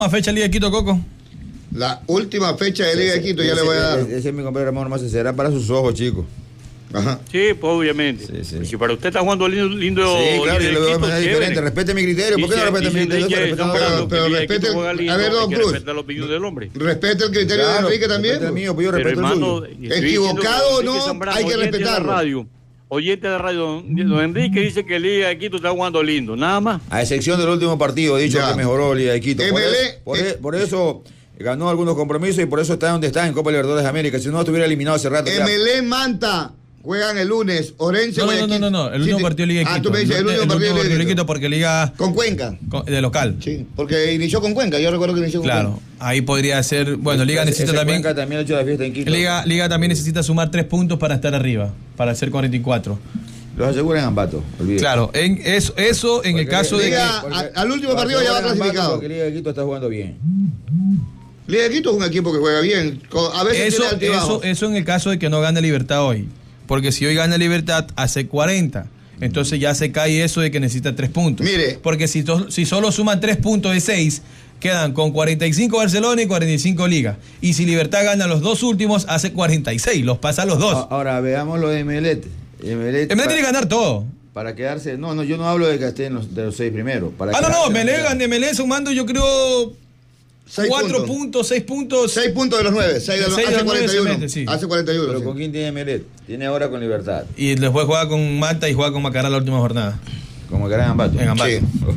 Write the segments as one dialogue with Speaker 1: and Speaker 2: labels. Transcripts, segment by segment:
Speaker 1: fecha de Liga de Quito, Coco?
Speaker 2: La última fecha de Liga de Quito, ya le voy a dar.
Speaker 3: Ese es mi compadre Ramón, más será para sus ojos, chicos.
Speaker 2: Ajá.
Speaker 4: Sí, pues obviamente.
Speaker 3: Sí.
Speaker 4: Si para usted está jugando lindo
Speaker 3: Sí, claro, yo lo veo de manera diferente. Respete mi criterio. ¿Por qué no respete mi criterio?
Speaker 2: Pero respete. A ver, don Cruz.
Speaker 4: Respeta la opinión del hombre.
Speaker 2: Respete el criterio de Enrique también.
Speaker 3: El mío, pues yo respeto el suyo.
Speaker 2: Equivocado o no, hay que respetarlo.
Speaker 4: Oyente de la radio, don Enrique dice que Liga de Quito está jugando lindo, nada más.
Speaker 3: A excepción del último partido, he dicho que mejoró Liga de Quito. Por eso ganó algunos compromisos y por eso está donde está en Copa Libertadores de América. Si no, estuviera eliminado hace rato.
Speaker 2: MLE Manta. Juegan el lunes, Orense.
Speaker 1: No. El último partido de Liga de Quito.
Speaker 2: Tú me dices el último partido de Liga de Quito
Speaker 1: porque Liga.
Speaker 2: Con Cuenca.
Speaker 1: De local.
Speaker 2: Sí, porque inició con Cuenca. Yo recuerdo que inició con Cuenca.
Speaker 1: Claro, ahí podría ser. Bueno, Liga necesita también.
Speaker 3: Cuenca también ha hecho la fiesta en Quito.
Speaker 1: Liga también necesita sumar 3 puntos para estar arriba, para hacer 44.
Speaker 3: Los aseguran Ambato, olvídate.
Speaker 1: Claro, eso en el caso de
Speaker 2: Liga,
Speaker 1: que.
Speaker 2: al último partido ya va clasificado.
Speaker 3: Porque Liga de Quito está jugando bien.
Speaker 2: Liga de Quito es un equipo que juega bien. A veces
Speaker 1: eso en el caso de que no gane Libertad hoy. Porque si hoy gana Libertad, hace 40. Entonces ya se cae eso de que necesita 3 puntos.
Speaker 2: Mire.
Speaker 1: Porque si solo suman 3 puntos de 6, quedan con 45 Barcelona y 45 Liga. Y si Libertad gana los 2 últimos, hace 46. Los pasa a los 2.
Speaker 3: Ahora veamos lo de Emelec.
Speaker 1: Emelec tiene que ganar todo.
Speaker 3: Para quedarse. No, yo no hablo de que estén de los 6 primeros.
Speaker 1: Emelec sumando, yo creo. 4 puntos, 6 puntos.
Speaker 2: 6 puntos de los 9. Hace 41.
Speaker 1: Sí.
Speaker 2: Hace 41.
Speaker 3: Pero ¿con quién tiene Emelec? Tiene ahora con Libertad.
Speaker 1: Y después juega con Manta y juega con Macará la última jornada.
Speaker 3: Con Macará en Ambato.
Speaker 2: Sí.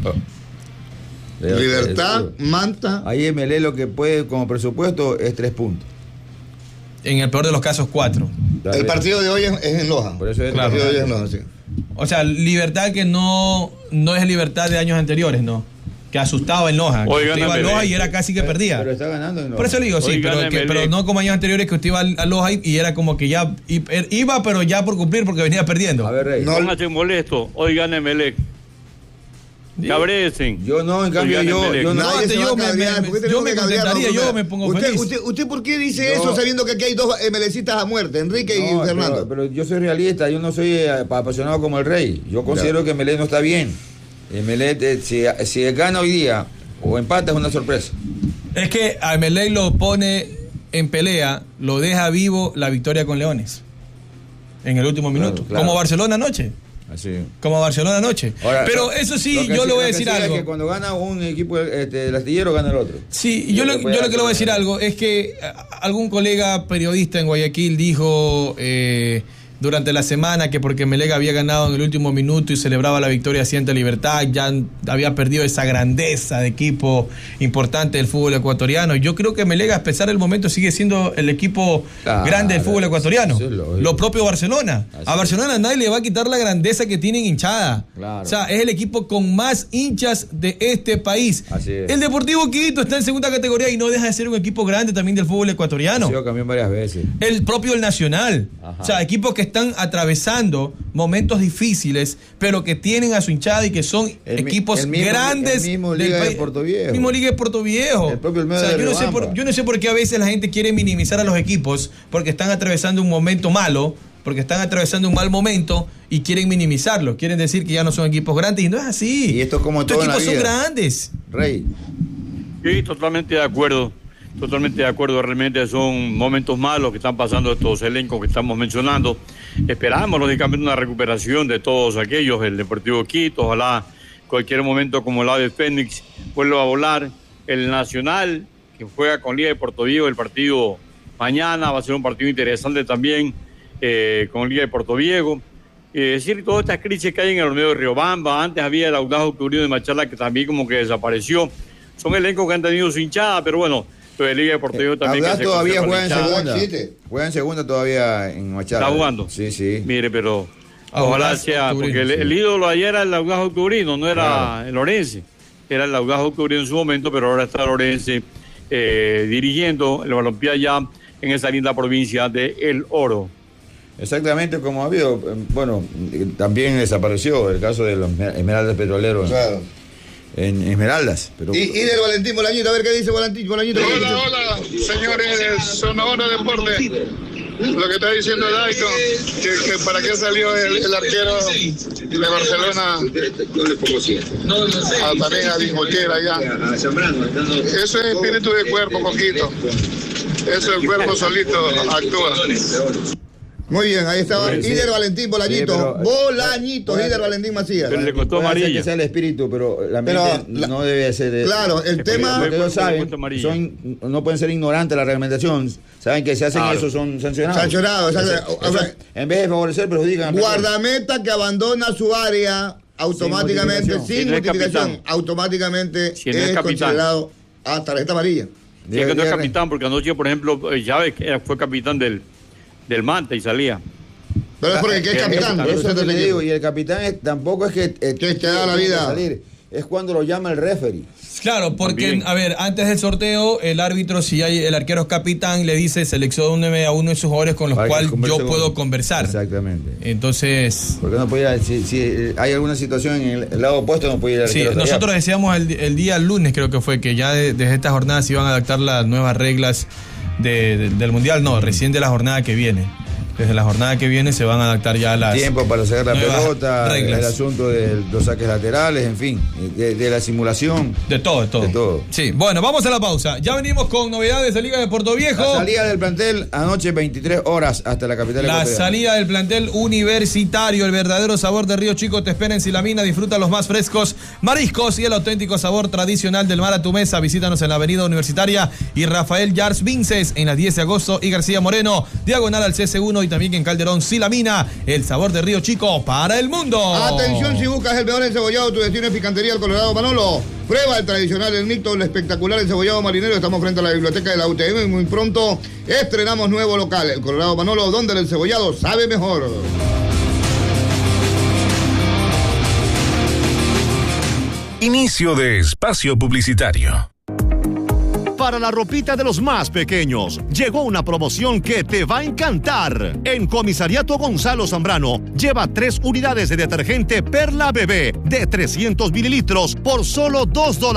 Speaker 2: Libertad, Manta.
Speaker 3: Ahí Emelec lo que puede como presupuesto es 3 puntos.
Speaker 1: En el peor de los casos, 4.
Speaker 2: El partido de hoy es en Loja.
Speaker 3: Por eso es
Speaker 2: el partido de hoy es en Loja, sí.
Speaker 1: O sea, Libertad que no es Libertad de años anteriores, ¿no? Que asustaba en Loja. Usted iba a Loja y era casi que perdía.
Speaker 3: Pero está ganando en Loja.
Speaker 1: Por eso le digo, sí, pero no como años anteriores que usted iba a Loja y era como que ya iba, pero ya por cumplir porque venía perdiendo.
Speaker 3: A ver, Rey.
Speaker 4: No póngase molesto. Hoy gana Emelec. Cabrecen.
Speaker 3: Yo no, en cambio, yo
Speaker 1: me contentaría, yo me pongo feliz.
Speaker 2: ¿Usted por qué dice eso sabiendo que aquí hay 2 MLCistas a muerte, Enrique y Fernando?
Speaker 3: Pero yo soy realista, yo no soy apasionado como el Rey. Yo considero que Emelec no está bien. Emelec, si gana hoy día o empata es una sorpresa.
Speaker 1: Es que a Emelec lo pone en pelea, lo deja vivo la victoria con Leones en el último minuto, claro. Como Barcelona anoche.
Speaker 3: Así.
Speaker 1: Como Barcelona anoche.
Speaker 3: Ahora,
Speaker 1: pero eso sí, yo le voy a decir algo.
Speaker 3: Es que cuando gana un equipo del astillero, gana el otro.
Speaker 1: Sí, yo lo que le voy a decir algo es que algún colega periodista en Guayaquil dijo durante la semana que porque Emelec había ganado en el último minuto y celebraba la victoria ante Libertad, ya había perdido esa grandeza de equipo importante del fútbol ecuatoriano. Yo creo que Emelec, a pesar del momento, sigue siendo el equipo grande del fútbol ecuatoriano. Lo propio Barcelona. A Barcelona nadie le va a quitar la grandeza que tienen hinchada.
Speaker 3: Claro.
Speaker 1: O sea, es el equipo con más hinchas de este país.
Speaker 3: Así es.
Speaker 1: El Deportivo Quito está en segunda categoría y no deja de ser un equipo grande también del fútbol ecuatoriano.
Speaker 3: Ha sido campeón varias veces.
Speaker 1: El propio El Nacional. Ajá. O sea, equipos que están atravesando momentos difíciles, pero que tienen a su hinchada y que son equipos grandes.
Speaker 3: El mismo Liga de Portoviejo.
Speaker 1: El mismo Liga de Portoviejo.
Speaker 3: El propio Olmedo
Speaker 1: yo no sé por qué a veces la gente quiere minimizar a los equipos porque están atravesando un momento malo, porque están atravesando un mal momento y quieren minimizarlo. Quieren decir que ya no son equipos grandes y no es así.
Speaker 3: Y esto es como
Speaker 1: estos equipos son grandes.
Speaker 3: Rey.
Speaker 4: Sí, totalmente de acuerdo. Totalmente de acuerdo, realmente son momentos malos que están pasando estos elencos que estamos mencionando. Esperamos, lógicamente, una recuperación de todos aquellos, el Deportivo Quito, ojalá cualquier momento como el ave Fénix vuelva a volar. El Nacional, que juega con Liga de Portoviejo, el partido mañana va a ser un partido interesante también con Liga de Portoviejo. Es decir, todas estas crisis que hay en el Olmedo de Riobamba, antes había el Audaz Octubrino de Machala que también como que desapareció. Son elencos que han tenido su hinchada, pero bueno, de Liga de Portoviejo también.
Speaker 3: Audaz todavía juega en segunda. Juega en segunda todavía en Machala.
Speaker 4: ¿Está jugando?
Speaker 3: Sí.
Speaker 4: Mire, pero ojalá sea, porque el ídolo ayer era el Audaz Octubrino, no era el Orense. Era el Audaz Octubrino en su momento, pero ahora está el Orense dirigiendo el balompié allá en esa linda provincia de El Oro.
Speaker 3: Exactamente como ha habido. Bueno, también desapareció el caso de los Esmeraldas Petroleros.
Speaker 2: Claro.
Speaker 3: En Esmeraldas. Pero...
Speaker 2: Y del Valentín Bolañito, a ver qué dice Bolañito.
Speaker 5: Hola, señores de Zona Hora Deporte. Lo que está diciendo Daito, que para qué salió el arquero de Barcelona también a discutir allá. Eso es espíritu de cuerpo, Coquito. Eso el cuerpo solito actúa.
Speaker 2: Muy bien, ahí estaba Ider Valentín Bolañito. Bolañito, Ider Valentín Macías.
Speaker 3: Pero le costó amarilla. Que sea el espíritu, pero la mente no debe ser.
Speaker 2: Claro, el tema.
Speaker 3: Porque ellos saben, no pueden ser ignorantes de la reglamentación. Saben que si hacen eso son sancionados.
Speaker 2: Sancionados,
Speaker 3: en vez de favorecer, perjudican.
Speaker 2: Guardameta que abandona su área automáticamente, sin notificación, automáticamente es considerado a tarjeta amarilla.
Speaker 4: Sí, que no es capitán, porque anoche, por ejemplo, Chávez fue capitán del Manta y salía.
Speaker 2: Pero es porque es capitán.
Speaker 3: Eso te digo, y el capitán tampoco es que
Speaker 2: te da la vida.
Speaker 3: Salir, es cuando lo llama el referee.
Speaker 1: Claro, porque, a ver, antes del sorteo, el árbitro, si el arquero es capitán, le dice seleccione a uno de sus jugadores con los cuales yo puedo conversar.
Speaker 3: Exactamente.
Speaker 1: Entonces...
Speaker 3: Porque no podía, si hay alguna situación en el lado opuesto, no puede ir al arquero.
Speaker 1: Sí, nosotros decíamos el día lunes, creo que fue, que ya desde esta jornada se iban a adaptar las nuevas reglas del Mundial. No, recién de la jornada que viene. Desde la jornada que viene se van a adaptar ya las
Speaker 3: tiempo para sacar la pelota,
Speaker 1: reglas.
Speaker 3: El asunto de los saques laterales, en fin, de la simulación.
Speaker 1: De todo. Sí, bueno, vamos a la pausa. Ya venimos con novedades de Liga de Puerto Viejo.
Speaker 3: La salida del plantel anoche 23 horas hasta la capital.
Speaker 1: La salida del plantel universitario, el verdadero sabor de Río Chico te espera en Silamina. Disfruta los más frescos mariscos y el auténtico sabor tradicional del mar a tu mesa. Visítanos en la Avenida Universitaria y Rafael Yars Vinces en las 10 de agosto y García Moreno, diagonal al CS1 y también en Calderón, Silamina, el sabor de Río Chico para el mundo.
Speaker 2: Atención, si buscas el mejor encebollado, tu destino es Picantería El Colorado Manolo. Prueba el tradicional, el mixto, el espectacular encebollado marinero. Estamos frente a la biblioteca de la UTM y muy pronto estrenamos nuevo local, El Colorado Manolo, donde el encebollado sabe mejor.
Speaker 6: Inicio de espacio publicitario.
Speaker 7: Para la ropita de los más pequeños, llegó una promoción que te va a encantar. En Comisariato Gonzalo Zambrano, lleva 3 unidades de detergente Perla Bebé de 300 mililitros por solo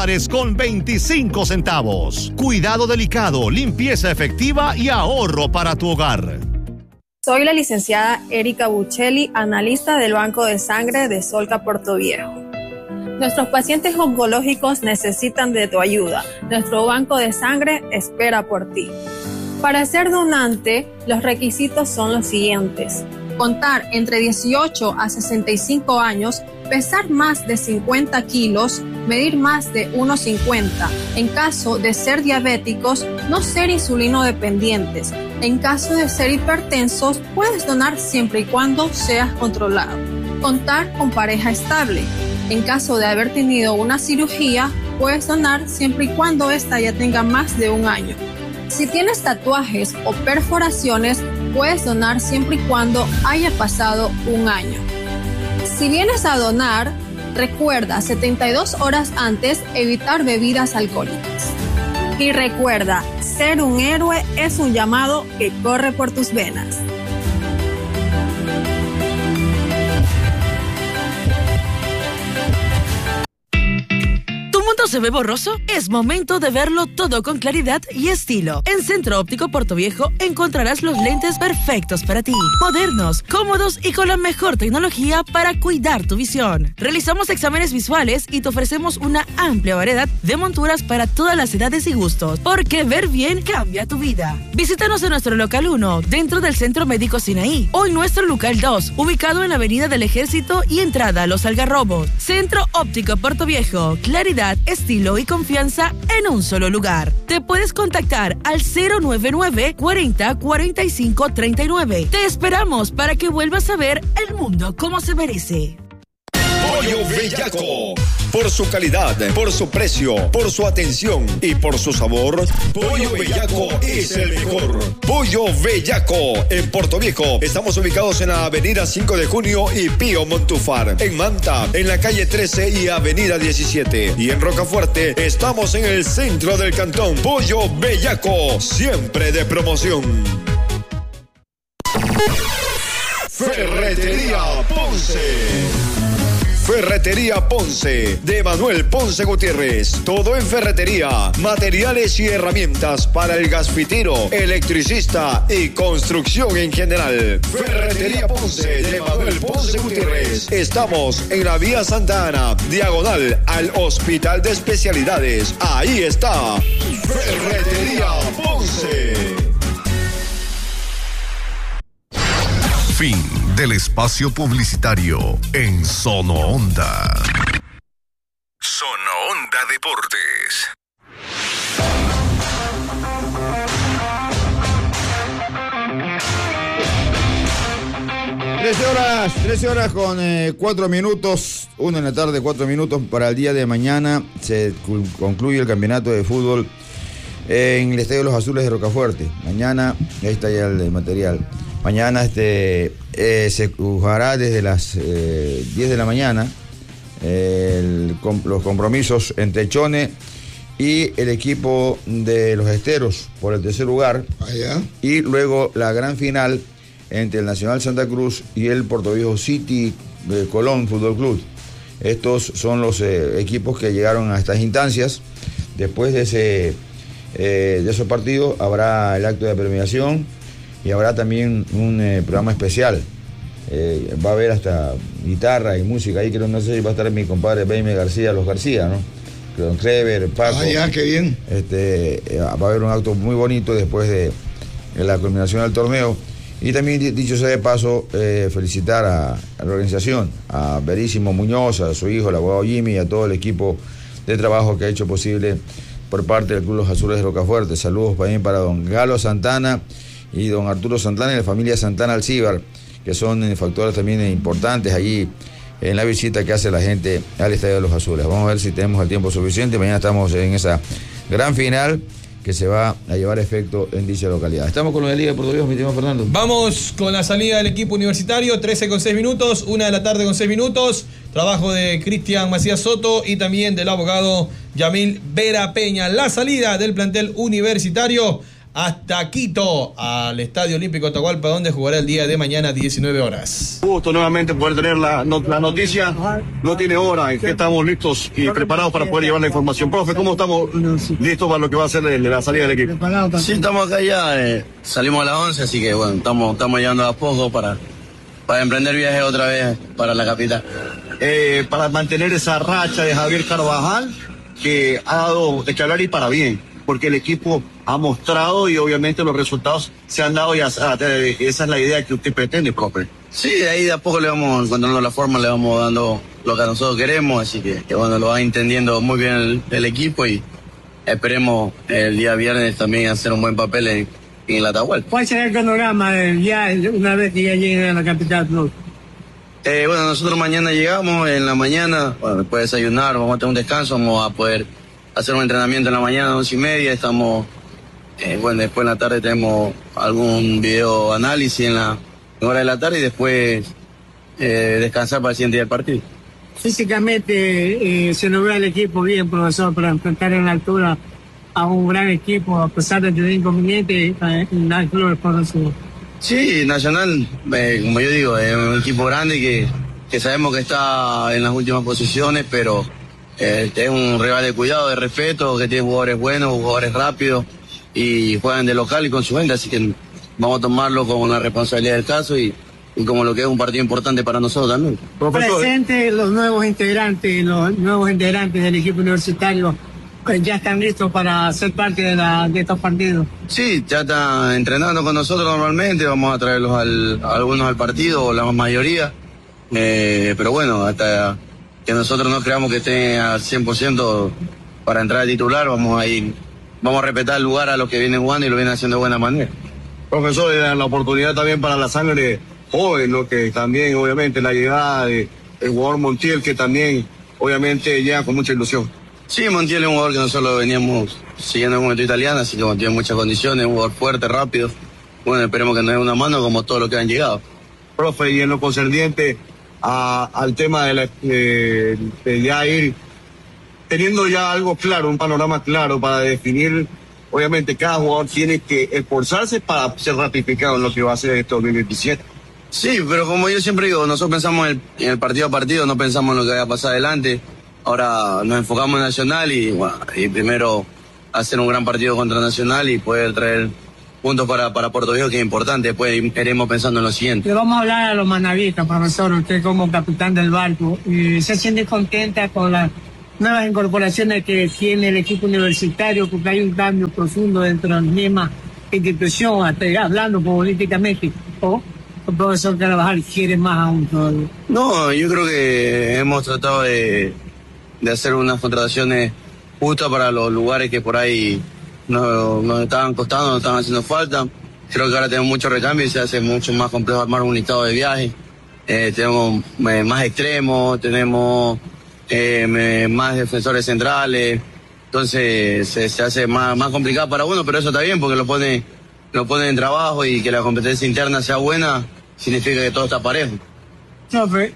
Speaker 7: $2.25. Cuidado delicado, limpieza efectiva y ahorro para tu hogar.
Speaker 8: Soy la licenciada Erika Buccelli, analista del Banco de Sangre de Solca Puerto Viejo. Nuestros pacientes oncológicos necesitan de tu ayuda. Nuestro banco de sangre espera por ti. Para ser donante, los requisitos son los siguientes: contar entre 18 a 65 años, pesar más de 50 kilos, medir más de 1,50. En caso de ser diabéticos, no ser insulino dependientes. En caso de ser hipertensos, puedes donar siempre y cuando seas controlado. Contar con pareja estable. En caso de haber tenido una cirugía, puedes donar siempre y cuando ésta ya tenga más de 1 año. Si tienes tatuajes o perforaciones, puedes donar siempre y cuando haya pasado 1 año. Si vienes a donar, recuerda 72 horas antes evitar bebidas alcohólicas. Y recuerda, ser un héroe es un llamado que corre por tus venas.
Speaker 9: ¿Se ve borroso? Es momento de verlo todo con claridad y estilo. En Centro Óptico Puerto Viejo encontrarás los lentes perfectos para ti. Modernos, cómodos y con la mejor tecnología para cuidar tu visión. Realizamos exámenes visuales y te ofrecemos una amplia variedad de monturas para todas las edades y gustos. Porque ver bien cambia tu vida. Visítanos en nuestro local 1, dentro del Centro Médico Sinaí, o en nuestro local 2, ubicado en la Avenida del Ejército y entrada a Los Algarrobos. Centro Óptico Puerto Viejo. Claridad, estilo y confianza en un solo lugar. Te puedes contactar al 099 40 45 39. Te esperamos para que vuelvas a ver el mundo como se merece.
Speaker 10: Pollo Bellaco. Por su calidad, por su precio, por su atención y por su sabor, Pollo Bellaco es el mejor. Pollo Bellaco en Puerto Viejo. Estamos ubicados en la avenida 5 de Junio y Pío Montúfar. En Manta, en la calle 13 y avenida 17. Y en Rocafuerte, estamos en el centro del cantón. Pollo Bellaco, siempre de promoción.
Speaker 11: Ferretería Ponce.
Speaker 10: Ferretería Ponce, de Manuel Ponce Gutiérrez. Todo en ferretería, materiales y herramientas para el gasfitero, electricista y construcción en general. Ferretería Ponce, de Manuel Ponce Gutiérrez. Estamos en la vía Santa Ana, diagonal al Hospital de Especialidades. Ahí está, Ferretería Ponce.
Speaker 6: Fin del espacio publicitario en Sono Onda. Sono Onda Deportes.
Speaker 3: Trece horas con 4 minutos, 1 en la tarde, 4 minutos para el día de mañana. Se concluye el campeonato de fútbol en el Estadio de los Azules de Rocafuerte. Mañana, ahí está ya el material. Mañana se jugará desde las 10 de la mañana los compromisos entre Chone y el equipo de los Esteros por el tercer lugar. Y luego la gran final entre el Nacional Santa Cruz y el Portoviejo City Colón Fútbol Club. Estos son los equipos que llegaron a estas instancias. Después de esos partidos habrá el acto de premiación y habrá también un programa especial. Va a haber hasta guitarra y música. Ahí creo, no sé si va a estar mi compadre Baime García, los García, ¿no? Don Clever, Paco.
Speaker 2: Qué bien.
Speaker 3: Va a haber un acto muy bonito después de la culminación del torneo. Y también, dicho sea de paso, felicitar a la organización, a Verísimo Muñoz, a su hijo, el abogado Jimmy, y a todo el equipo de trabajo que ha hecho posible por parte del Club Los Azules de Rocafuerte. Saludos también para don Galo Santana y don Arturo Santana y la familia Santana Alcíbar, que son factores también importantes allí en la visita que hace la gente al Estadio de los Azules. Vamos a ver si tenemos el tiempo suficiente. Mañana estamos en esa gran final que se va a llevar a efecto en dicha localidad. Estamos con lo de Liga de Portoviejo, mi tío Fernando.
Speaker 1: Vamos con la salida del equipo universitario, 13 con 6 minutos, 1 de la tarde con 6 minutos. Trabajo de Cristian Macías Soto y también del abogado Yamil Vera Peña. La salida del plantel universitario hasta Quito, al Estadio Olímpico Atahualpa, donde jugará el día de mañana 19 horas.
Speaker 5: Gusto nuevamente poder tener la noticia. No tiene hora en que estamos listos y preparados para poder llevar la información. Profe, ¿cómo estamos listos para lo que va a ser la salida del equipo?
Speaker 11: Sí, estamos acá ya. Salimos a las 11, así que bueno, estamos llegando a poco para emprender viaje otra vez para la capital.
Speaker 5: Para mantener esa racha de Javier Carvajal, que ha dado de que hablar y para bien, porque el equipo ha mostrado y obviamente los resultados se han dado y esa es la idea que usted pretende, profe.
Speaker 11: Sí, de ahí de a poco le vamos encontrando la forma, le vamos dando lo que nosotros queremos, así que bueno, lo va entendiendo muy bien el equipo y esperemos el día viernes también hacer un buen papel en el Atahualpa.
Speaker 12: ¿Cuál será el cronograma ya una vez que ya lleguen a la capital?
Speaker 11: Bueno, nosotros mañana llegamos, en la mañana, bueno, después de desayunar, vamos a tener un descanso, vamos a poder hacer un entrenamiento en la mañana, 11:30, estamos, bueno, después en la tarde tenemos algún video análisis en la hora de la tarde y después descansar para el siguiente día del partido.
Speaker 12: Físicamente se nos ve el equipo bien, profesor, para enfrentar en la altura a un gran equipo, a pesar de tener inconvenientes en el club reconocido.
Speaker 11: Sí, Nacional, como yo digo, es un equipo grande que sabemos que está en las últimas posiciones, pero es un rival de cuidado, de respeto, que tiene jugadores buenos, jugadores rápidos y juegan de local y con su gente, así que vamos a tomarlo como una responsabilidad del caso y como lo que es un partido importante para nosotros también.
Speaker 12: Presente los nuevos integrantes del equipo universitario, ya están listos para ser parte de estos partidos.
Speaker 11: Sí, ya están entrenando con nosotros normalmente, vamos a traerlos algunos al partido, o la mayoría, pero bueno, hasta que nosotros no creamos que estén al 100% para entrar a titular, vamos a respetar el lugar a los que vienen jugando y lo vienen haciendo de buena manera.
Speaker 5: Profesor, la oportunidad también para la sangre joven, ¿no? Que también obviamente la llegada del jugador Montiel, que también obviamente llega con mucha ilusión.
Speaker 11: Sí, Montiel es un jugador que nosotros veníamos siguiendo en el momento italiano, así que tiene muchas condiciones, un jugador fuerte, rápido. Bueno, esperemos que nos dé una mano como todos los que han llegado.
Speaker 5: Profe, y en lo concerniente al tema de ya ir teniendo ya algo claro, un panorama claro para definir, obviamente cada jugador tiene que esforzarse para ser ratificado en lo que va a ser este 2027.
Speaker 11: Sí, pero como yo siempre digo, nosotros pensamos en el partido a partido, no pensamos en lo que vaya a pasar adelante. Ahora nos enfocamos en Nacional y primero hacer un gran partido contra Nacional y poder traer puntos para Puerto Viejo, que es importante. Después iremos pensando en lo siguiente.
Speaker 12: Le vamos a hablar a los manavistas, profesor, usted como capitán del barco. ¿Se siente contenta con las nuevas incorporaciones que tiene el equipo universitario? Porque hay un cambio profundo dentro de la misma institución, hasta hablando políticamente. ¿O el profesor Carvajal quiere más aún todavía?
Speaker 11: No, yo creo que hemos tratado de hacer unas contrataciones justas para los lugares que por ahí nos estaban costando, nos estaban haciendo falta. Creo que ahora tenemos mucho recambio y se hace mucho más complejo armar un listado de viaje. Tenemos más extremos, tenemos más defensores centrales, entonces se hace más complicado para uno, pero eso está bien porque lo pone en trabajo, y que la competencia interna sea buena significa que todo está parejo.
Speaker 12: Profe,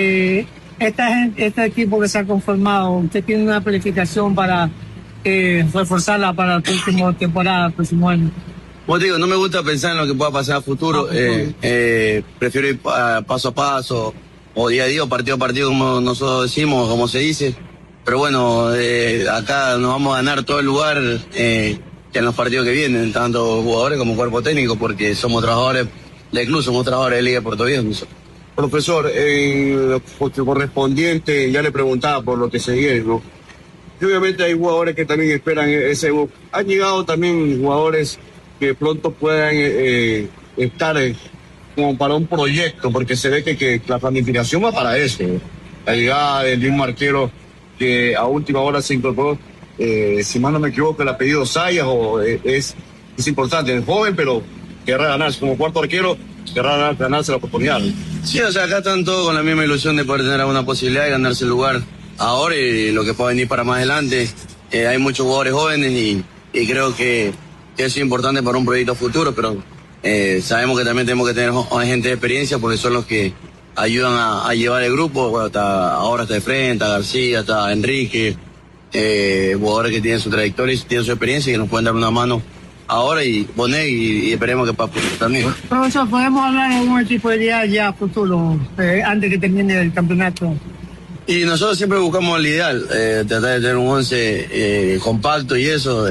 Speaker 12: este equipo que se ha conformado, ¿usted tiene una planificación para reforzarla para la próxima temporada, próximo año?
Speaker 11: Como te digo, no me gusta pensar en lo que pueda pasar a futuro. Prefiero ir paso a paso, o día a día, o partido a partido, como nosotros decimos, como se dice. Pero bueno, acá nos vamos a ganar todo el lugar en los partidos que vienen, tanto jugadores como cuerpo técnico, porque somos trabajadores del club, somos trabajadores de Liga de Puerto Viejo.
Speaker 5: Profesor, correspondiente, ya le preguntaba por lo que se viene, ¿no? Y obviamente hay jugadores que también esperan ese. Han llegado también jugadores que pronto puedan estar como para un proyecto, porque se ve que la planificación va para eso. La llegada del mismo arquero que a última hora se incorporó, si más no me equivoco, el apellido Sayas, es importante, es joven, pero querrá ganarse como cuarto arquero, querrá ganarse la oportunidad.
Speaker 11: Sí, o sea, acá están todos con la misma ilusión de poder tener alguna posibilidad de ganarse el lugar ahora y lo que pueda venir para más adelante. Hay muchos jugadores jóvenes y creo que eso es importante para un proyecto futuro, pero sabemos que también tenemos que tener gente de experiencia, porque son los que ayudan a llevar el grupo. Bueno, ahora está de frente, está García, está Enrique, jugadores que tienen su trayectoria y tienen su experiencia y que nos pueden dar una mano ahora, y Bonet, y esperemos que para también.
Speaker 12: Profesor, ¿podemos hablar de algún tipo de idea ya futuro, antes que termine el campeonato?
Speaker 11: Y nosotros siempre buscamos el ideal, tratar de tener un 11 compacto, y eso,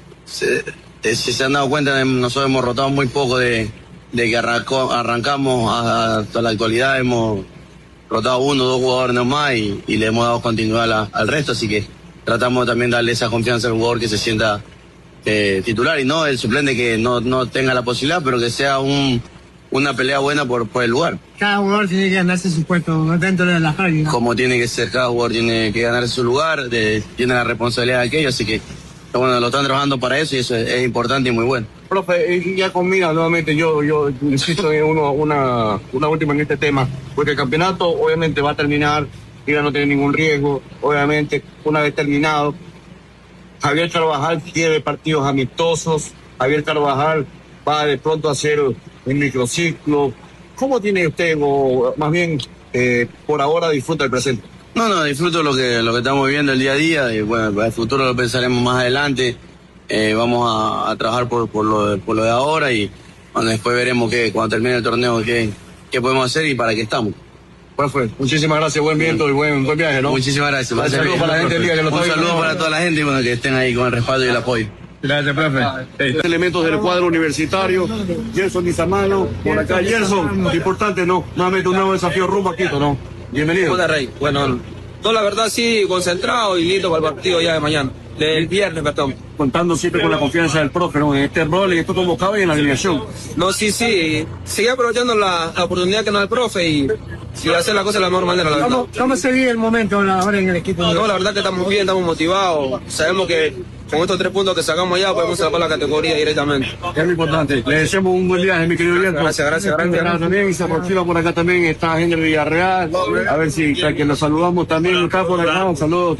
Speaker 11: si se han dado cuenta, nosotros hemos rotado muy poco de que arrancamos hasta la actualidad. Hemos rotado 1 o 2 jugadores nomás y le hemos dado continuidad al resto, así que tratamos también de darle esa confianza al jugador que se sienta titular, y no el suplente que no tenga la posibilidad, pero que sea una pelea buena por el lugar.
Speaker 12: Cada jugador tiene que ganarse su puesto dentro de la área.
Speaker 11: Como tiene que ser, cada jugador tiene que ganarse su lugar, tiene la responsabilidad de aquello, así que bueno, lo están trabajando para eso, y eso es importante y muy bueno.
Speaker 5: Profe, ya conmigo nuevamente, yo insisto en una última en este tema, porque el campeonato obviamente va a terminar, Liga no tiene ningún riesgo, obviamente, una vez terminado. Javier Carvajal tiene partidos amistosos, Javier Carvajal va de pronto a hacer un microciclo. ¿Cómo tiene usted, o más bien por ahora disfruta el presente?
Speaker 11: No, disfruto lo que estamos viviendo el día a día, y bueno, el futuro lo pensaremos más adelante. Vamos a trabajar por lo de ahora, y bueno, después veremos cuando termine el torneo qué podemos hacer y para qué estamos.
Speaker 5: Profe, muchísimas gracias, buen viento y buen viaje, ¿no?
Speaker 11: Muchísimas gracias.
Speaker 5: Un saludo para la gente del día que lo está viendo.
Speaker 11: Un saludo para toda la gente, y bueno, que estén ahí con el respaldo y el apoyo.
Speaker 5: Gracias, profe. Elementos del cuadro universitario, Gerson Izamano, por acá. Gerson, importante, ¿no? Nuevamente un nuevo desafío rumbo a Quito, ¿no? Bienvenido.
Speaker 13: Hola, Rey. Bueno, la verdad sí, concentrado y listo para el partido ya de mañana. Del viernes, perdón.
Speaker 5: Contando siempre con la confianza del profe, ¿no? En este rol, en esto convocado y en la alineación.
Speaker 13: No, sí. Sigue aprovechando la oportunidad que nos da el profe y hacer la cosa de la mejor manera, la verdad.
Speaker 12: ¿Cómo se vive el momento ahora en el equipo?
Speaker 13: No, la verdad que estamos bien, estamos motivados. Sabemos que con estos 3 puntos que sacamos ya podemos salvar la categoría directamente.
Speaker 5: Es muy importante. Le deseamos un buen viaje, mi querido Viento.
Speaker 13: Gracias.
Speaker 5: También, y se aproxima por acá también está Henry Villarreal. A ver si que nos saludamos también. Está por acá, un saludo.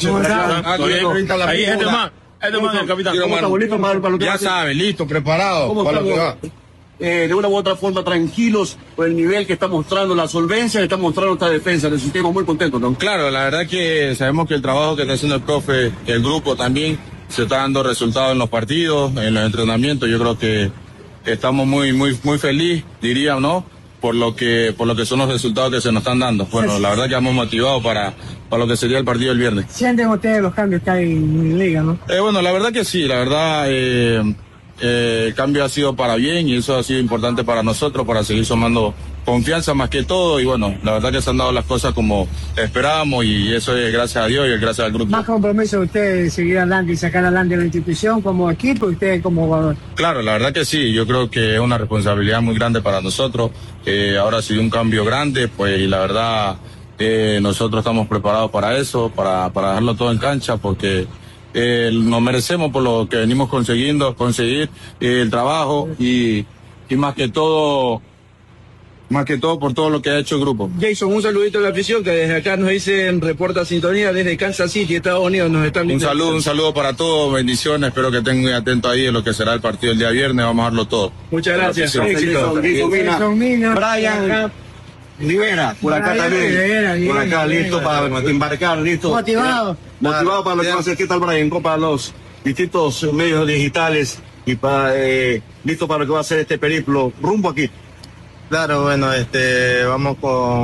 Speaker 14: Ahí, gente más. El capitán.
Speaker 5: ¿Cómo está, bonito para lo que
Speaker 14: ya sabe, listo, preparado para lo que va.
Speaker 5: De una u otra forma tranquilos por el nivel que está mostrando, la solvencia que está mostrando esta defensa. Nos sentimos muy contentos, ¿no?
Speaker 14: Claro, la verdad que sabemos que el trabajo que está haciendo el profe, el grupo también, se está dando resultados en los partidos, en los entrenamientos. Yo creo que estamos muy feliz, diría, ¿no? por lo que son los resultados que se nos están dando. Bueno, la verdad que estamos motivados para lo que sería el partido del viernes.
Speaker 12: ¿Sienten ustedes los cambios que hay en la liga, no?
Speaker 14: Bueno, la verdad que sí, la verdad el cambio ha sido para bien y eso ha sido importante para nosotros, para seguir sumando confianza más que todo, y bueno, la verdad que se han dado las cosas como esperábamos y eso es gracias a Dios y gracias al grupo.
Speaker 12: ¿Más compromiso de ustedes de seguir adelante y sacar adelante la institución como equipo y ustedes como jugador?
Speaker 14: Claro, la verdad que sí, yo creo que es una responsabilidad muy grande para nosotros, ahora ha sido un cambio grande, pues y la verdad nosotros estamos preparados para eso, para dejarlo todo en cancha, porque nos merecemos por lo que venimos conseguir el trabajo y más que todo por todo lo que ha hecho el grupo.
Speaker 13: Jason, un saludito a la afición que desde acá nos dicen reporta sintonía desde Kansas City, Estados Unidos, nos están viendo.
Speaker 14: Un saludo para todos, bendiciones, espero que estén muy atentos ahí en lo que será el partido el día viernes, vamos a darlo todo.
Speaker 13: Muchas gracias.
Speaker 14: Éxito.
Speaker 5: Brian Rivera, por acá también, por acá listo para embarcar, listo.
Speaker 12: Motivado
Speaker 5: para lo que va a ser. ¿Qué tal, Brian? Para los distintos medios digitales y listo para lo que va a ser este periplo rumbo aquí.
Speaker 11: Claro, bueno, vamos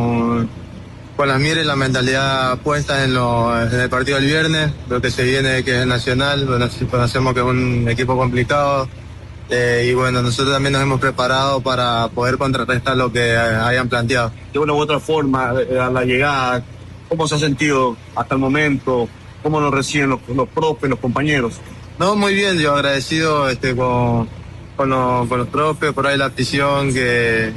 Speaker 11: con las miras y la mentalidad puesta en el partido del viernes, lo que se viene, que es nacional. Bueno, conocemos que es un equipo complicado y bueno, nosotros también nos hemos preparado para poder contrarrestar lo que hayan planteado.
Speaker 5: De una u otra forma, a la llegada, ¿cómo se ha sentido hasta el momento? ¿Cómo nos reciben los profes, los compañeros?
Speaker 11: No, muy bien, yo agradecido con los profes, por ahí la afición que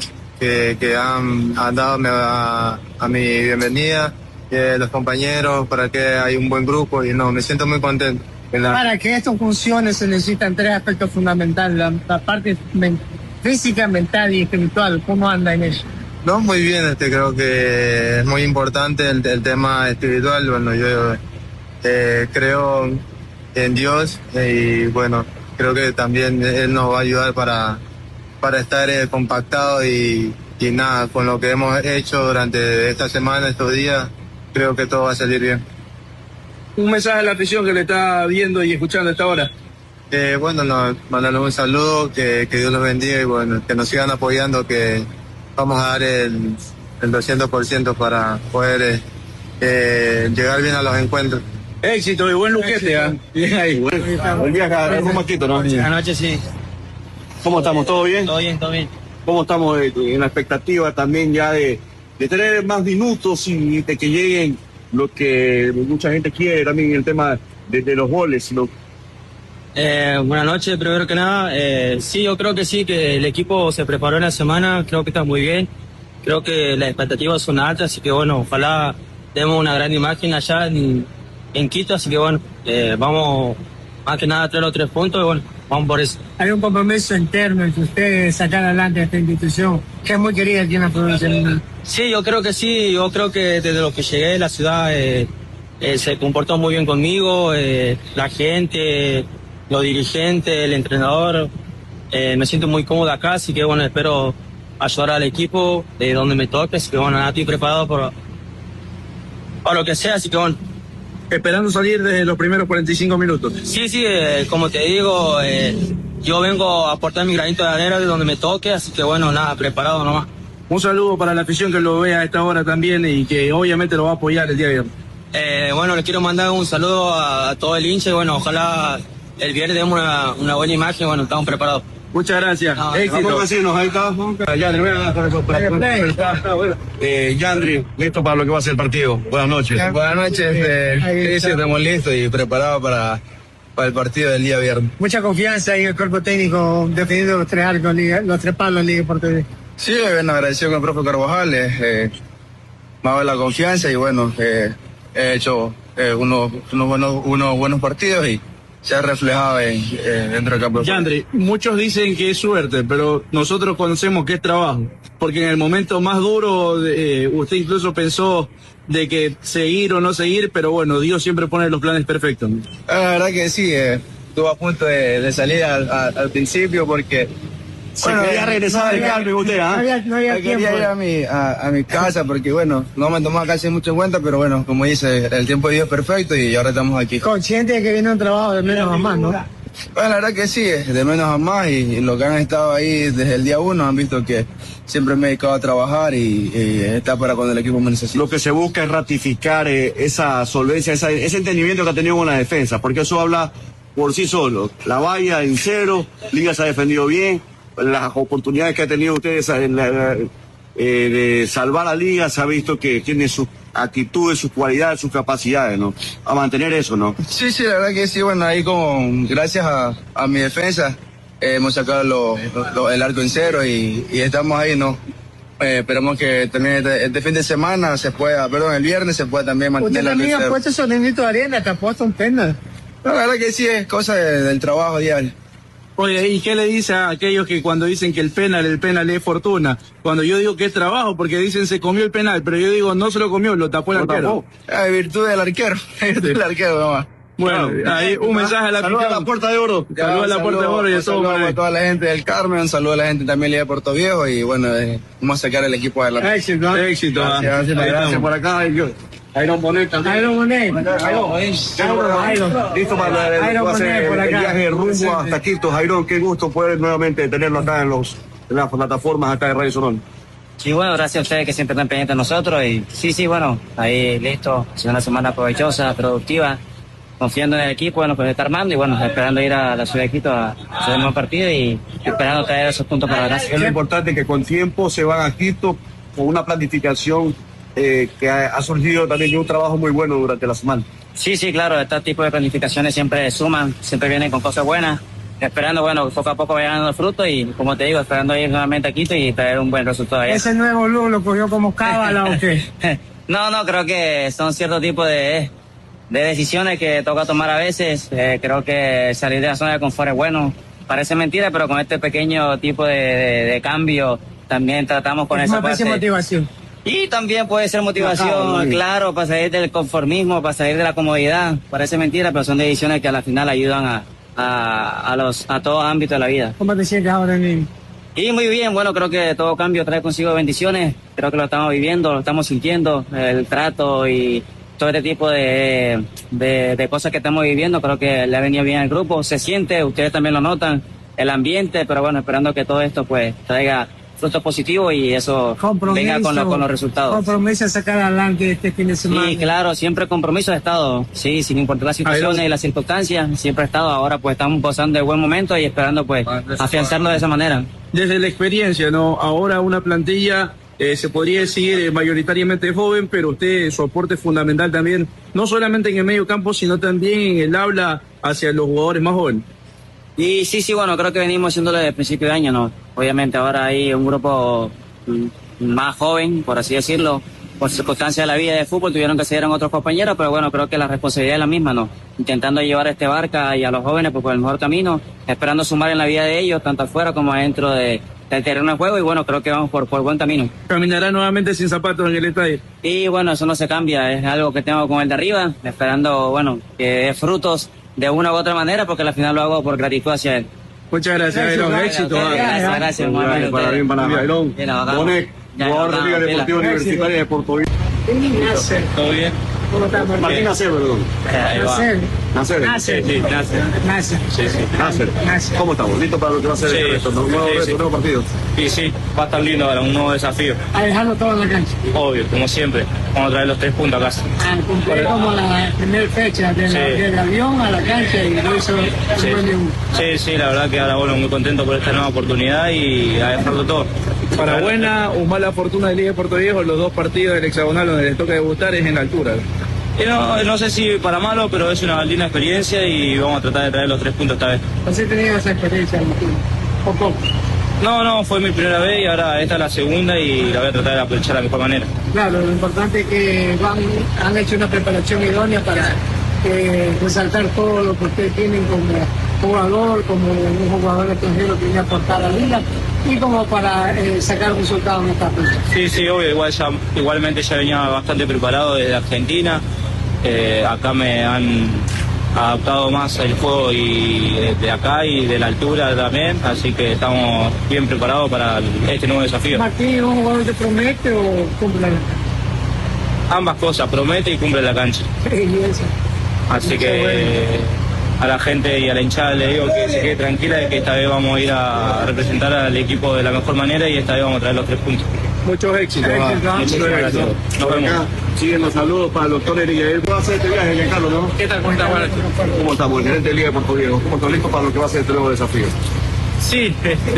Speaker 11: han dado a mi bienvenida, los compañeros, para que hay un buen grupo y me siento muy contento.
Speaker 12: Para que esto funcione se necesitan tres aspectos fundamentales, la parte física, mental y espiritual. ¿Cómo anda en eso?
Speaker 11: No, muy bien, creo que es muy importante el tema espiritual. Bueno, yo creo en Dios y bueno, creo que también Él nos va a ayudar para estar compactados y nada, con lo que hemos hecho durante esta semana, estos días, creo que todo va a salir bien.
Speaker 13: Un mensaje a la afición que le está viendo y escuchando a esta hora.
Speaker 11: Bueno, mandarles un saludo, que Dios los bendiga y bueno, que nos sigan apoyando, que vamos a dar el 200% para poder llegar bien a los encuentros.
Speaker 13: Éxito y buen luquete, ¿eh? Bien ahí.
Speaker 5: Buen viaje, un maquito, ¿no?
Speaker 15: Buenas noches, sí.
Speaker 5: ¿Cómo estamos? ¿Todo bien?
Speaker 15: Todo bien, todo bien.
Speaker 5: ¿Cómo estamos en la expectativa también ya de tener más minutos y de que lleguen lo que mucha gente quiere también, el tema de los goles?
Speaker 15: Buenas noches, primero que nada. Sí, yo creo que sí, que el equipo se preparó en la semana, creo que está muy bien. Creo que las expectativas son altas, así que bueno, ojalá demos una gran imagen allá en Quito, así que bueno, vamos más que nada a traer los 3 puntos y bueno, vamos por eso.
Speaker 12: Hay un compromiso interno entre ustedes sacar adelante a esta institución, que es muy querida aquí en la provincia.
Speaker 15: Sí, yo creo que sí, yo creo que desde lo que llegué la ciudad se comportó muy bien conmigo, la gente, los dirigentes, el entrenador, me siento muy cómodo acá, así que bueno, espero ayudar al equipo de donde me toque, así que bueno, nada, estoy preparado para lo que sea, así que bueno.
Speaker 13: Esperando salir desde los primeros 45 minutos.
Speaker 15: Sí, como te digo, yo vengo a aportar mi granito de arena de donde me toque, así que bueno, nada, preparado nomás.
Speaker 13: Un saludo para la afición que lo vea a esta hora también y que obviamente lo va a apoyar el día de viernes.
Speaker 15: Bueno, le quiero mandar un saludo a todo el hincha y bueno, ojalá el viernes demos una buena imagen, bueno, estamos preparados.
Speaker 13: Muchas gracias.
Speaker 5: Éxito. Vecinos, ahí está. Yandri, listo para lo que va a ser el partido. Buenas noches.
Speaker 11: Buenas noches. Sí, estamos listos y preparados para el partido del día viernes.
Speaker 12: Mucha confianza en el cuerpo técnico defendiendo los 3 arcos, los 3 palos en Liga Portuguesa.
Speaker 11: Sí, bueno, agradecido con el profe Carvajal. Me ha dado la confianza y bueno, he hecho unos buenos partidos y se ha reflejado dentro del campo.
Speaker 13: Yandri, muchos dicen que es suerte, pero nosotros conocemos que es trabajo, porque en el momento más duro usted incluso pensó de que seguir o no seguir, pero bueno, Dios siempre pone los planes perfectos.
Speaker 11: La verdad que sí, estuve a punto de salir al principio porque
Speaker 5: quería regresar de cambio usted,
Speaker 12: No había tiempo.
Speaker 11: Quería ir a mi casa porque bueno, no me tomaba casi mucho en cuenta, pero bueno, como dice, el tiempo de Dios es perfecto y ahora estamos aquí.
Speaker 12: Consciente de que viene un trabajo de menos a más, ¿no?
Speaker 11: Bueno, la verdad que sí, de menos a más, y los que han estado ahí desde el día 1 han visto que siempre me he dedicado a trabajar y está para cuando el equipo me necesite.
Speaker 5: Lo que se busca es ratificar esa solvencia, ese entendimiento que ha tenido con la defensa, porque eso habla por sí solo. La valla en cero, Liga se ha defendido bien, las oportunidades que ha tenido ustedes de salvar a Liga, se ha visto que tiene sus actitudes, sus cualidades, sus capacidades, ¿no? A mantener eso, ¿no?
Speaker 11: Sí, la verdad que sí, bueno, ahí gracias a mi defensa hemos sacado el arco en cero y estamos ahí, ¿no? Esperamos que también este fin de semana el viernes se pueda también mantener el arco en cero.
Speaker 12: Usted también ha puesto su niñito de arena, te ha puesto un penal.
Speaker 11: No, la verdad que sí, es cosa del trabajo diario.
Speaker 13: Oye, ¿y qué le dice a aquellos que cuando dicen que el penal es fortuna? Cuando yo digo que es trabajo, porque dicen se comió el penal, pero yo digo no se lo comió, lo tapó el arquero.
Speaker 11: Virtud del arquero, el arquero nomás.
Speaker 13: Bueno, ahí un mensaje a la
Speaker 5: Saludos a la Puerta de Oro.
Speaker 13: Saludos a la Puerta de Oro y eso.
Speaker 11: Saludos a toda la gente del Carmen, saludos a la gente también de Puerto Viejo y bueno, vamos a sacar el equipo adelante.
Speaker 13: Éxito.
Speaker 5: Gracias por acá. Iron Monet también. Listo para el viaje rumbo hasta Quito. Jairo, qué gusto poder nuevamente tenerlo acá en las plataformas acá de Radio Sonón.
Speaker 16: Sí, bueno, gracias a ustedes que siempre están pendientes de nosotros y sí, bueno, ahí listo, ha sido una semana provechosa, productiva, confiando en el equipo, bueno, pues está armando y bueno, esperando ir a la ciudad de Quito a hacer un buen partido y esperando traer esos puntos para la
Speaker 5: Es lo importante que con tiempo se van a Quito con una planificación que ha surgido también de un trabajo muy bueno durante la semana.
Speaker 16: Sí, claro, este tipo de planificaciones siempre suman, siempre vienen con cosas buenas, esperando, bueno, poco a poco vayan dando frutos y como te digo, esperando ir nuevamente a Quito y traer un buen resultado allá.
Speaker 12: ¿Ese nuevo look lo cogió como cábala o qué?
Speaker 16: No, creo que son ciertos tipos de decisiones que toca tomar a veces. Creo que salir de la zona de confort es bueno. Parece mentira, pero con este pequeño tipo de cambio también tratamos con esa parte.
Speaker 12: Motivación.
Speaker 16: Y también puede ser motivación, claro, para salir del conformismo, para salir de la comodidad. Parece mentira, pero son decisiones que a la final ayudan a todos ámbitos de la vida.
Speaker 12: ¿Cómo te sientes ahora, niño?
Speaker 16: Y muy bien, bueno, creo que todo cambio trae consigo bendiciones. Creo que lo estamos viviendo, lo estamos sintiendo, el trato y todo este tipo de cosas que estamos viviendo. Creo que le ha venido bien al grupo, se siente, ustedes también lo notan, el ambiente, pero bueno, esperando que todo esto pues traiga frutos positivos y eso venga con los resultados.
Speaker 12: Compromiso a sacar adelante este fin de semana.
Speaker 16: Sí, claro, siempre compromiso he estado, sí, sin importar las situaciones y las circunstancias, siempre he estado. Ahora pues estamos pasando de buen momento y esperando pues afianzarlo de esa manera.
Speaker 13: Desde la experiencia, ¿no? Ahora una plantilla se podría decir mayoritariamente joven, pero usted, su aporte es fundamental también, no solamente en el medio campo, sino también en el habla hacia los jugadores más jóvenes.
Speaker 16: Y sí, bueno, creo que venimos haciéndolo desde el principio de año, ¿no? Obviamente ahora hay un grupo más joven, por así decirlo, por circunstancias de la vida de fútbol tuvieron que seguir a otros compañeros, pero bueno, creo que la responsabilidad es la misma, ¿no? Intentando llevar a este Barca y a los jóvenes pues, por el mejor camino, esperando sumar en la vida de ellos, tanto afuera como adentro del terreno de juego, y bueno, creo que vamos por buen camino.
Speaker 13: ¿Caminará nuevamente sin zapatos en el estadio?
Speaker 16: Y bueno, eso no se cambia, es algo que tengo con el de arriba, esperando, bueno, que dé frutos de una u otra manera, porque al final lo hago por gratitud hacia él.
Speaker 13: Muchas gracias, Jairón. Éxito.
Speaker 16: Gracias, hermano.
Speaker 5: Para Jairón. Bonet, jugador de Liga Deportiva Universitaria de Puerto Viejo.
Speaker 13: ¿Todo bien?
Speaker 12: ¿Cómo estás,
Speaker 5: Martín Nacer, perdón.
Speaker 12: Nacer.
Speaker 5: ¿Cómo estamos? ¿Listos para lo que va a ser el resto? ¿Un nuevo partido?
Speaker 17: Sí, va a estar lindo ahora, un nuevo desafío.
Speaker 12: A dejarlo todo en la cancha.
Speaker 17: Obvio, como siempre. Vamos a traer los 3 puntos a casa.
Speaker 12: Cumplí como la primera fecha del avión a la cancha y lo hizo
Speaker 17: Sí, la verdad que ahora bueno, muy contento por esta nueva oportunidad y a dejarlo todo.
Speaker 13: Para buena o mala fortuna de Liga de Puerto Viejo, los 2 partidos del hexagonal donde les toca debutar es en la altura.
Speaker 17: No sé si para malo, pero es una linda experiencia y vamos a tratar de traer los 3 puntos esta vez.
Speaker 12: ¿Así tenías esa experiencia, poco?
Speaker 17: No, fue mi primera vez y ahora esta es la segunda y la voy a tratar de aprovechar de la mejor manera.
Speaker 12: Claro, lo importante es que han hecho una preparación idónea para resaltar todo lo que ustedes tienen como jugador, como un jugador extranjero que viene a aportar a la liga y como para sacar resultados en esta fecha.
Speaker 17: Sí, obvio, igualmente ya venía bastante preparado desde Argentina. Acá me han adaptado más el juego y de acá y de la altura también, así que estamos bien preparados para este nuevo desafío.
Speaker 12: ¿Martín, un jugador te promete o cumple la cancha?
Speaker 17: Ambas cosas, promete y cumple la cancha. Así que a la gente y a la hinchada le digo que se quede tranquila de que esta vez vamos a ir a representar al equipo de la mejor manera y esta vez vamos a traer los 3 puntos.
Speaker 13: Muchos éxitos.
Speaker 17: Muchísimas gracias. Nos vemos.
Speaker 13: Siguen los saludos para el doctor Eric. ¿Cómo va a ser este viaje, Giancarlo, no?
Speaker 17: ¿Qué tal? ¿Cómo está?
Speaker 13: ¿Cómo estamos? El gerente de Liga de Puerto Viejo. ¿Cómo está listo para lo que va a ser este nuevo desafío?
Speaker 17: Sí,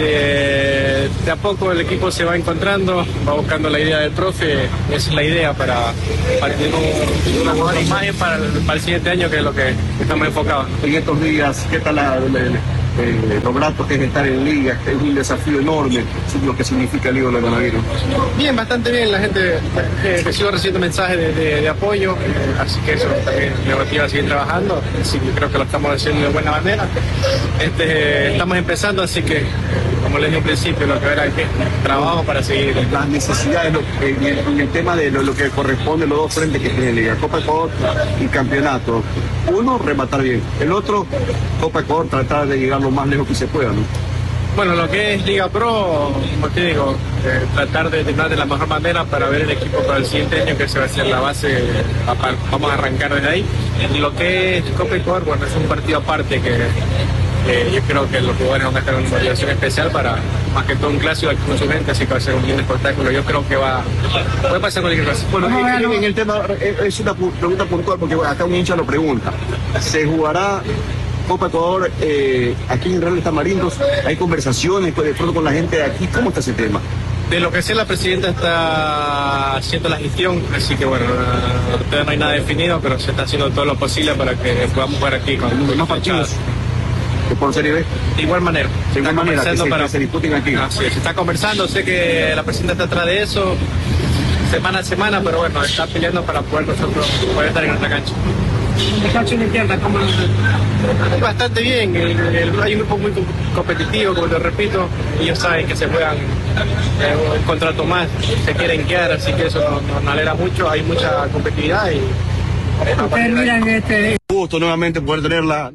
Speaker 17: de a poco el equipo se va encontrando, va buscando la idea del profe, esa es la idea para tener una buena imagen para el siguiente año, que es lo que estamos enfocados.
Speaker 13: En estos días, ¿qué tal lo grato que es estar en Liga? Es un desafío enorme, lo que significa el Liga de Ganaderos.
Speaker 17: Bien, bastante bien, la gente recibo recibiendo mensajes de apoyo, así que eso también me motiva a seguir trabajando, así que creo que lo estamos haciendo de buena manera. Estamos empezando, así que, como les dije al principio, lo que era que trabajo para seguir.
Speaker 13: Las necesidades en el tema de lo que corresponde, los dos frentes que tiene Liga, Copa Ecuador y Campeonato. Uno, rematar bien. El otro, Copa Ecuador, tratar de llegar lo más lejos que se pueda, ¿no?
Speaker 17: Bueno, lo que es Liga Pro, como te digo, tratar de terminar de la mejor manera para ver el equipo para el siguiente año, que se va a ser la base, vamos a arrancar desde ahí. Lo que es Copa Ecuador, bueno, es un partido aparte que yo creo que los jugadores van a estar en una motivación especial para, más que todo, un clásico aquí con su gente, así que va a ser un lindo espectáculo. Yo creo que puede pasar cualquier cosa.
Speaker 13: Bueno, en el tema, es una pregunta puntual, porque bueno, acá un hincha lo pregunta. ¿Se jugará Copa Ecuador aquí en Real Tamarindos? ¿Hay conversaciones de pronto con la gente de aquí? ¿Cómo está ese tema?
Speaker 17: De lo que sé, la presidenta está haciendo la gestión, así que bueno, todavía no hay nada definido, pero se está haciendo todo lo posible para que podamos jugar aquí con
Speaker 13: más partidos. ¿Que por Serie B?
Speaker 17: De igual manera.
Speaker 13: De igual manera, que se disputen aquí.
Speaker 17: Así es, se está conversando, sé que la presidenta está atrás de eso, semana a semana, pero bueno, está peleando para poder nosotros poder estar en nuestra cancha.
Speaker 12: El cacho de izquierda, ¿cómo lo ves?
Speaker 17: Bastante bien, hay un grupo muy competitivo, como te repito, ellos saben que se juegan un contrato más, se quieren quedar, así que eso nos alegra mucho, hay mucha competitividad y...
Speaker 12: Ustedes miran este...
Speaker 13: Gusto nuevamente poder tenerla.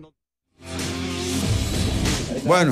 Speaker 3: Bueno,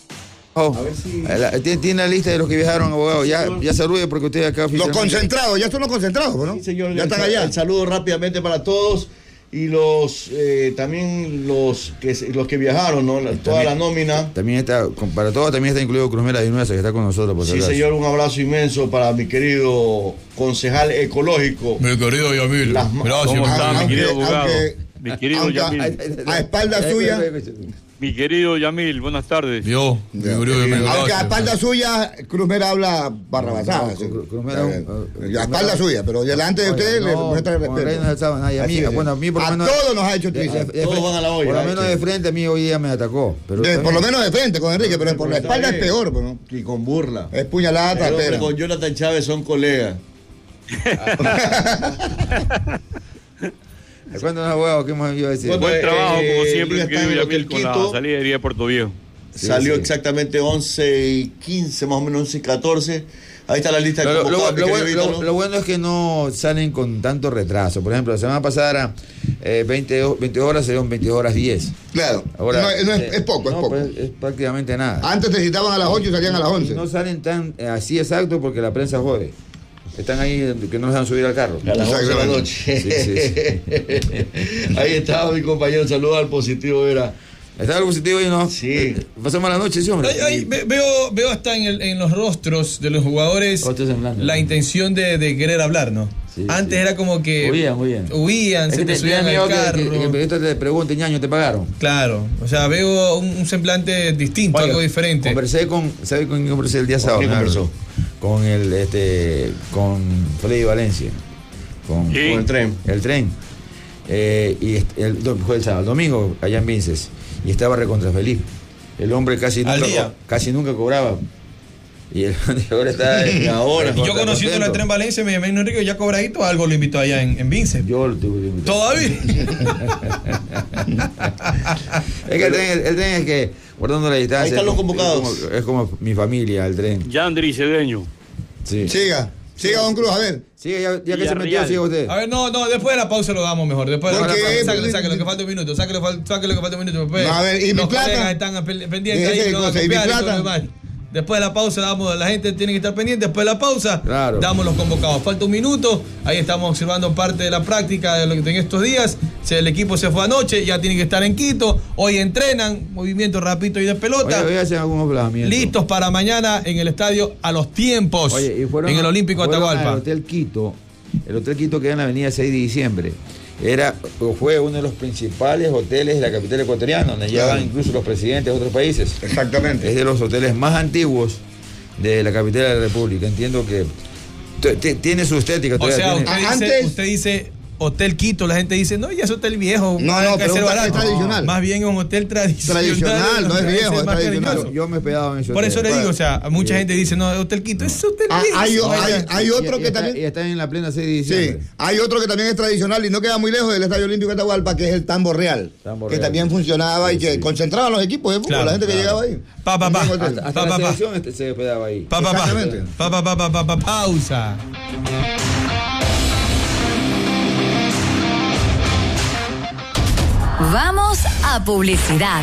Speaker 3: tiene la lista de los que viajaron, abogado. Ya salude porque usted acá...
Speaker 2: Los concentrados, ya son los concentrados, ¿no?
Speaker 18: Sí, señor.
Speaker 2: Ya están allá.
Speaker 18: El saludo rápidamente para todos. Y los también los que viajaron, ¿no? Toda la nómina.
Speaker 3: También está, para todos también está incluido Cruzmera Vinuesa, que está con nosotros. Por
Speaker 18: sí, señor, un abrazo inmenso para mi querido concejal ecológico.
Speaker 1: Mi querido Yamil.
Speaker 4: Gracias. ¿Cómo está, mi querido abogado? Mi querido Yamil.
Speaker 2: A espalda suya.
Speaker 4: Mi querido Yamil, buenas tardes.
Speaker 2: Aunque a espalda suya, Cruzmera habla barrabasada. A espalda suya, pero delante de ustedes le muestra el respeto.
Speaker 3: Bueno, a mí por lo menos.
Speaker 2: A todos nos ha hecho utilizar.
Speaker 18: Todos van a la olla.
Speaker 3: Por lo menos de frente a mí hoy día me atacó.
Speaker 2: Por lo menos de frente con Enrique, pero por la espalda es peor. ¿No?
Speaker 18: Y con burla.
Speaker 2: Es puñalada trasera.
Speaker 18: Con Jonathan Chávez son colegas.
Speaker 3: Cuéntanos, abogado, ¿qué más iba a decir?
Speaker 4: Buen trabajo, como siempre, mi querido
Speaker 18: Yamil,
Speaker 4: con la salida de Liga de Puerto Viejo.
Speaker 18: Salió exactamente 11:15, más o menos 11:14. Ahí está la lista de convocados.
Speaker 3: Lo bueno es que no salen con tanto retraso. Por ejemplo, la semana pasada era 20 horas, salieron 20 horas 10.
Speaker 2: Claro, ahora, es poco, es poco.
Speaker 3: Pues, es prácticamente nada.
Speaker 2: Antes te citaban a las 8 y salían a las 11.
Speaker 3: No salen tan así exacto porque la prensa jode. Están ahí que no nos dejan subir al carro.
Speaker 18: A las 11 de la noche. Sí. Ahí estaba mi compañero, saludos al positivo, era.
Speaker 3: ¿Estaba el positivo y no?
Speaker 18: Sí.
Speaker 3: Pasamos la noche, sí, hombre.
Speaker 1: Veo hasta en los rostros de los jugadores la intención de querer hablar, ¿no? Sí, antes era como que huían, se te subían al carro.
Speaker 3: Que el periodista te pregunte, ñaño, ¿te pagaron?
Speaker 1: Claro, o sea, veo un semblante distinto, algo diferente.
Speaker 3: ¿Sabe con quién conversé el día sábado?
Speaker 18: ¿Quién conversó?
Speaker 3: Con con Freddy Valencia. Con
Speaker 18: el tren.
Speaker 3: El tren. Fue el sábado, el domingo, allá en Vinces. Y estaba recontra feliz. El hombre casi nunca cobraba. Y ahora está ahora.
Speaker 1: Yo conociendo el tren Valencia, me llamé Enrique, ya cobradito, algo lo invitó allá en Vince.
Speaker 3: Yo lo tuve que invitar.
Speaker 1: ¿Todavía?
Speaker 3: Es que el tren es que, guardando la distancia.
Speaker 18: Ahí están los convocados.
Speaker 3: Es como mi familia, el tren.
Speaker 4: Yandri Cedeño.
Speaker 2: Sí. Siga, don Cruz, a ver.
Speaker 3: Siga, ya que se metió, siga usted.
Speaker 1: A ver, no, después de la pausa lo damos mejor. Después de la pausa, saque lo que falta un minuto. Saque lo que falta un minuto. Después,
Speaker 2: a ver, ¿y mi plata?
Speaker 1: Están pendientes ahí, no,
Speaker 2: ¿y mi plata?
Speaker 1: Después de la pausa la gente tiene que estar pendiente. Después de la pausa damos los convocados. Falta un minuto. Ahí estamos observando parte de la práctica de lo que en estos días. El equipo se fue anoche, ya tiene que estar en Quito. Hoy entrenan, movimiento rapidito y de pelota.
Speaker 3: Hoy hacen algunos blanamientos.
Speaker 1: Listos para mañana en el estadio a los tiempos. En el Olímpico Atahualpa.
Speaker 3: El Hotel Quito queda en la avenida 6 de diciembre. Fue uno de los principales hoteles de la capital ecuatoriana, donde llegaban incluso los presidentes de otros países.
Speaker 2: Exactamente.
Speaker 3: Es de los hoteles más antiguos de la capital de la República. Entiendo que tiene su estética.
Speaker 1: O sea, usted dice Hotel Quito, la gente dice, no, ya es hotel viejo.
Speaker 2: No, pero es tradicional.
Speaker 1: Más bien es un hotel tradicional.
Speaker 2: Tradicional, no es viejo, es tradicional.
Speaker 3: Yo me he pegado en ese
Speaker 1: Por
Speaker 3: hotel.
Speaker 1: eso le digo, o sea, mucha gente dice, no, Hotel Quito, es hotel viejo.
Speaker 2: Hay otro que también...
Speaker 3: Y está en la plena 6 de diciembre.
Speaker 2: Sí, hay otro que también es tradicional y no queda muy lejos del Estadio Olímpico de Atahualpa, que es el Tambo Real. Que también funcionaba y que concentraban los equipos de fútbol, la gente que llegaba ahí.
Speaker 3: Hasta la selección se hospedaba ahí.
Speaker 2: Exactamente.
Speaker 1: Pausa.
Speaker 19: Vamos a publicidad.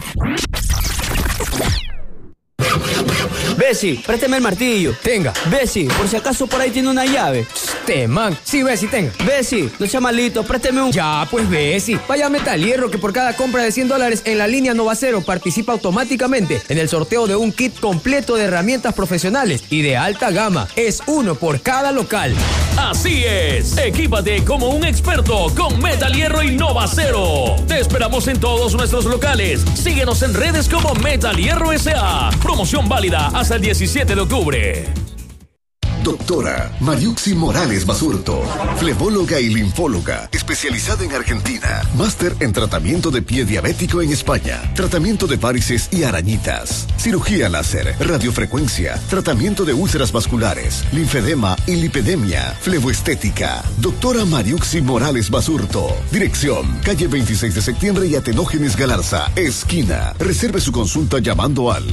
Speaker 20: Bessie, présteme el martillo. Tenga. Bessie, por si acaso por ahí tiene una llave. Man. Sí, Bessie, tenga. Bessie, no sea malito, présteme un...
Speaker 21: Ya, pues Bessie, vaya a Metal Hierro que por cada compra de $100 en la línea Nova Cero participa automáticamente en el sorteo de un kit completo de herramientas profesionales y de alta gama. Es uno por cada local.
Speaker 22: Así es, equípate como un experto con Metal Hierro y Nova Cero. Te esperamos en todos nuestros locales. Síguenos en redes como Metal Hierro S.A. Promoción válida hasta el 17 de octubre.
Speaker 6: Doctora Mariuxi Morales Basurto, flebóloga y linfóloga, especializada en Argentina, máster en tratamiento de pie diabético en España, tratamiento de varices y arañitas, cirugía láser, radiofrecuencia, tratamiento de úlceras vasculares, linfedema y lipedemia, fleboestética. Doctora Mariuxi Morales Basurto, dirección, calle 26 de septiembre y Atenógenes Galarza, esquina. Reserve su consulta llamando al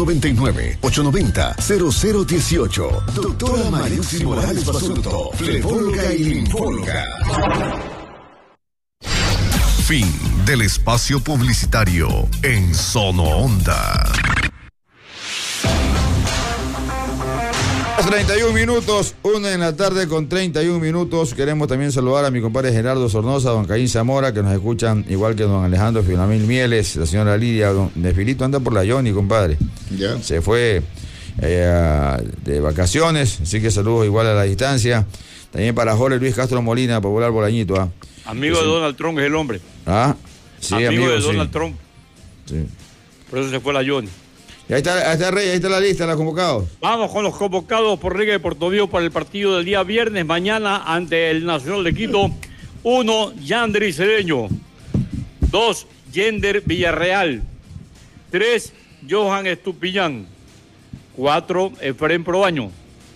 Speaker 6: 099-890-0018. Doctora Mariuxi Morales Basurto, flebóloga y linfóloga. Fin del espacio publicitario en Sono Onda.
Speaker 3: 31 minutos, 1:00 p.m. Queremos también saludar a mi compadre Gerardo Sornosa, don Caín Zamora, que nos escuchan, igual que don Alejandro Filamil Mieles, la señora Lidia, don Nefilito anda por la Johnny, compadre.
Speaker 2: Yeah.
Speaker 3: Se fue de vacaciones, así que saludos igual a la distancia. También para Jorge Luis Castro Molina, popular Bolañito.
Speaker 4: Amigo de Donald Trump es el hombre.
Speaker 3: Sí,
Speaker 4: amigo de Donald Trump.
Speaker 3: Sí.
Speaker 4: Por eso se fue la Johnny.
Speaker 3: Y ahí está Rey, ahí está la lista de los convocados.
Speaker 4: Vamos con los convocados por Liga de Puerto Viejo para el partido del día viernes, mañana ante el Nacional de Quito. 1, Yandri Cedeño. 2, Yender Villarreal. 3, Johan Estupillán. 4, Efraín Proaño.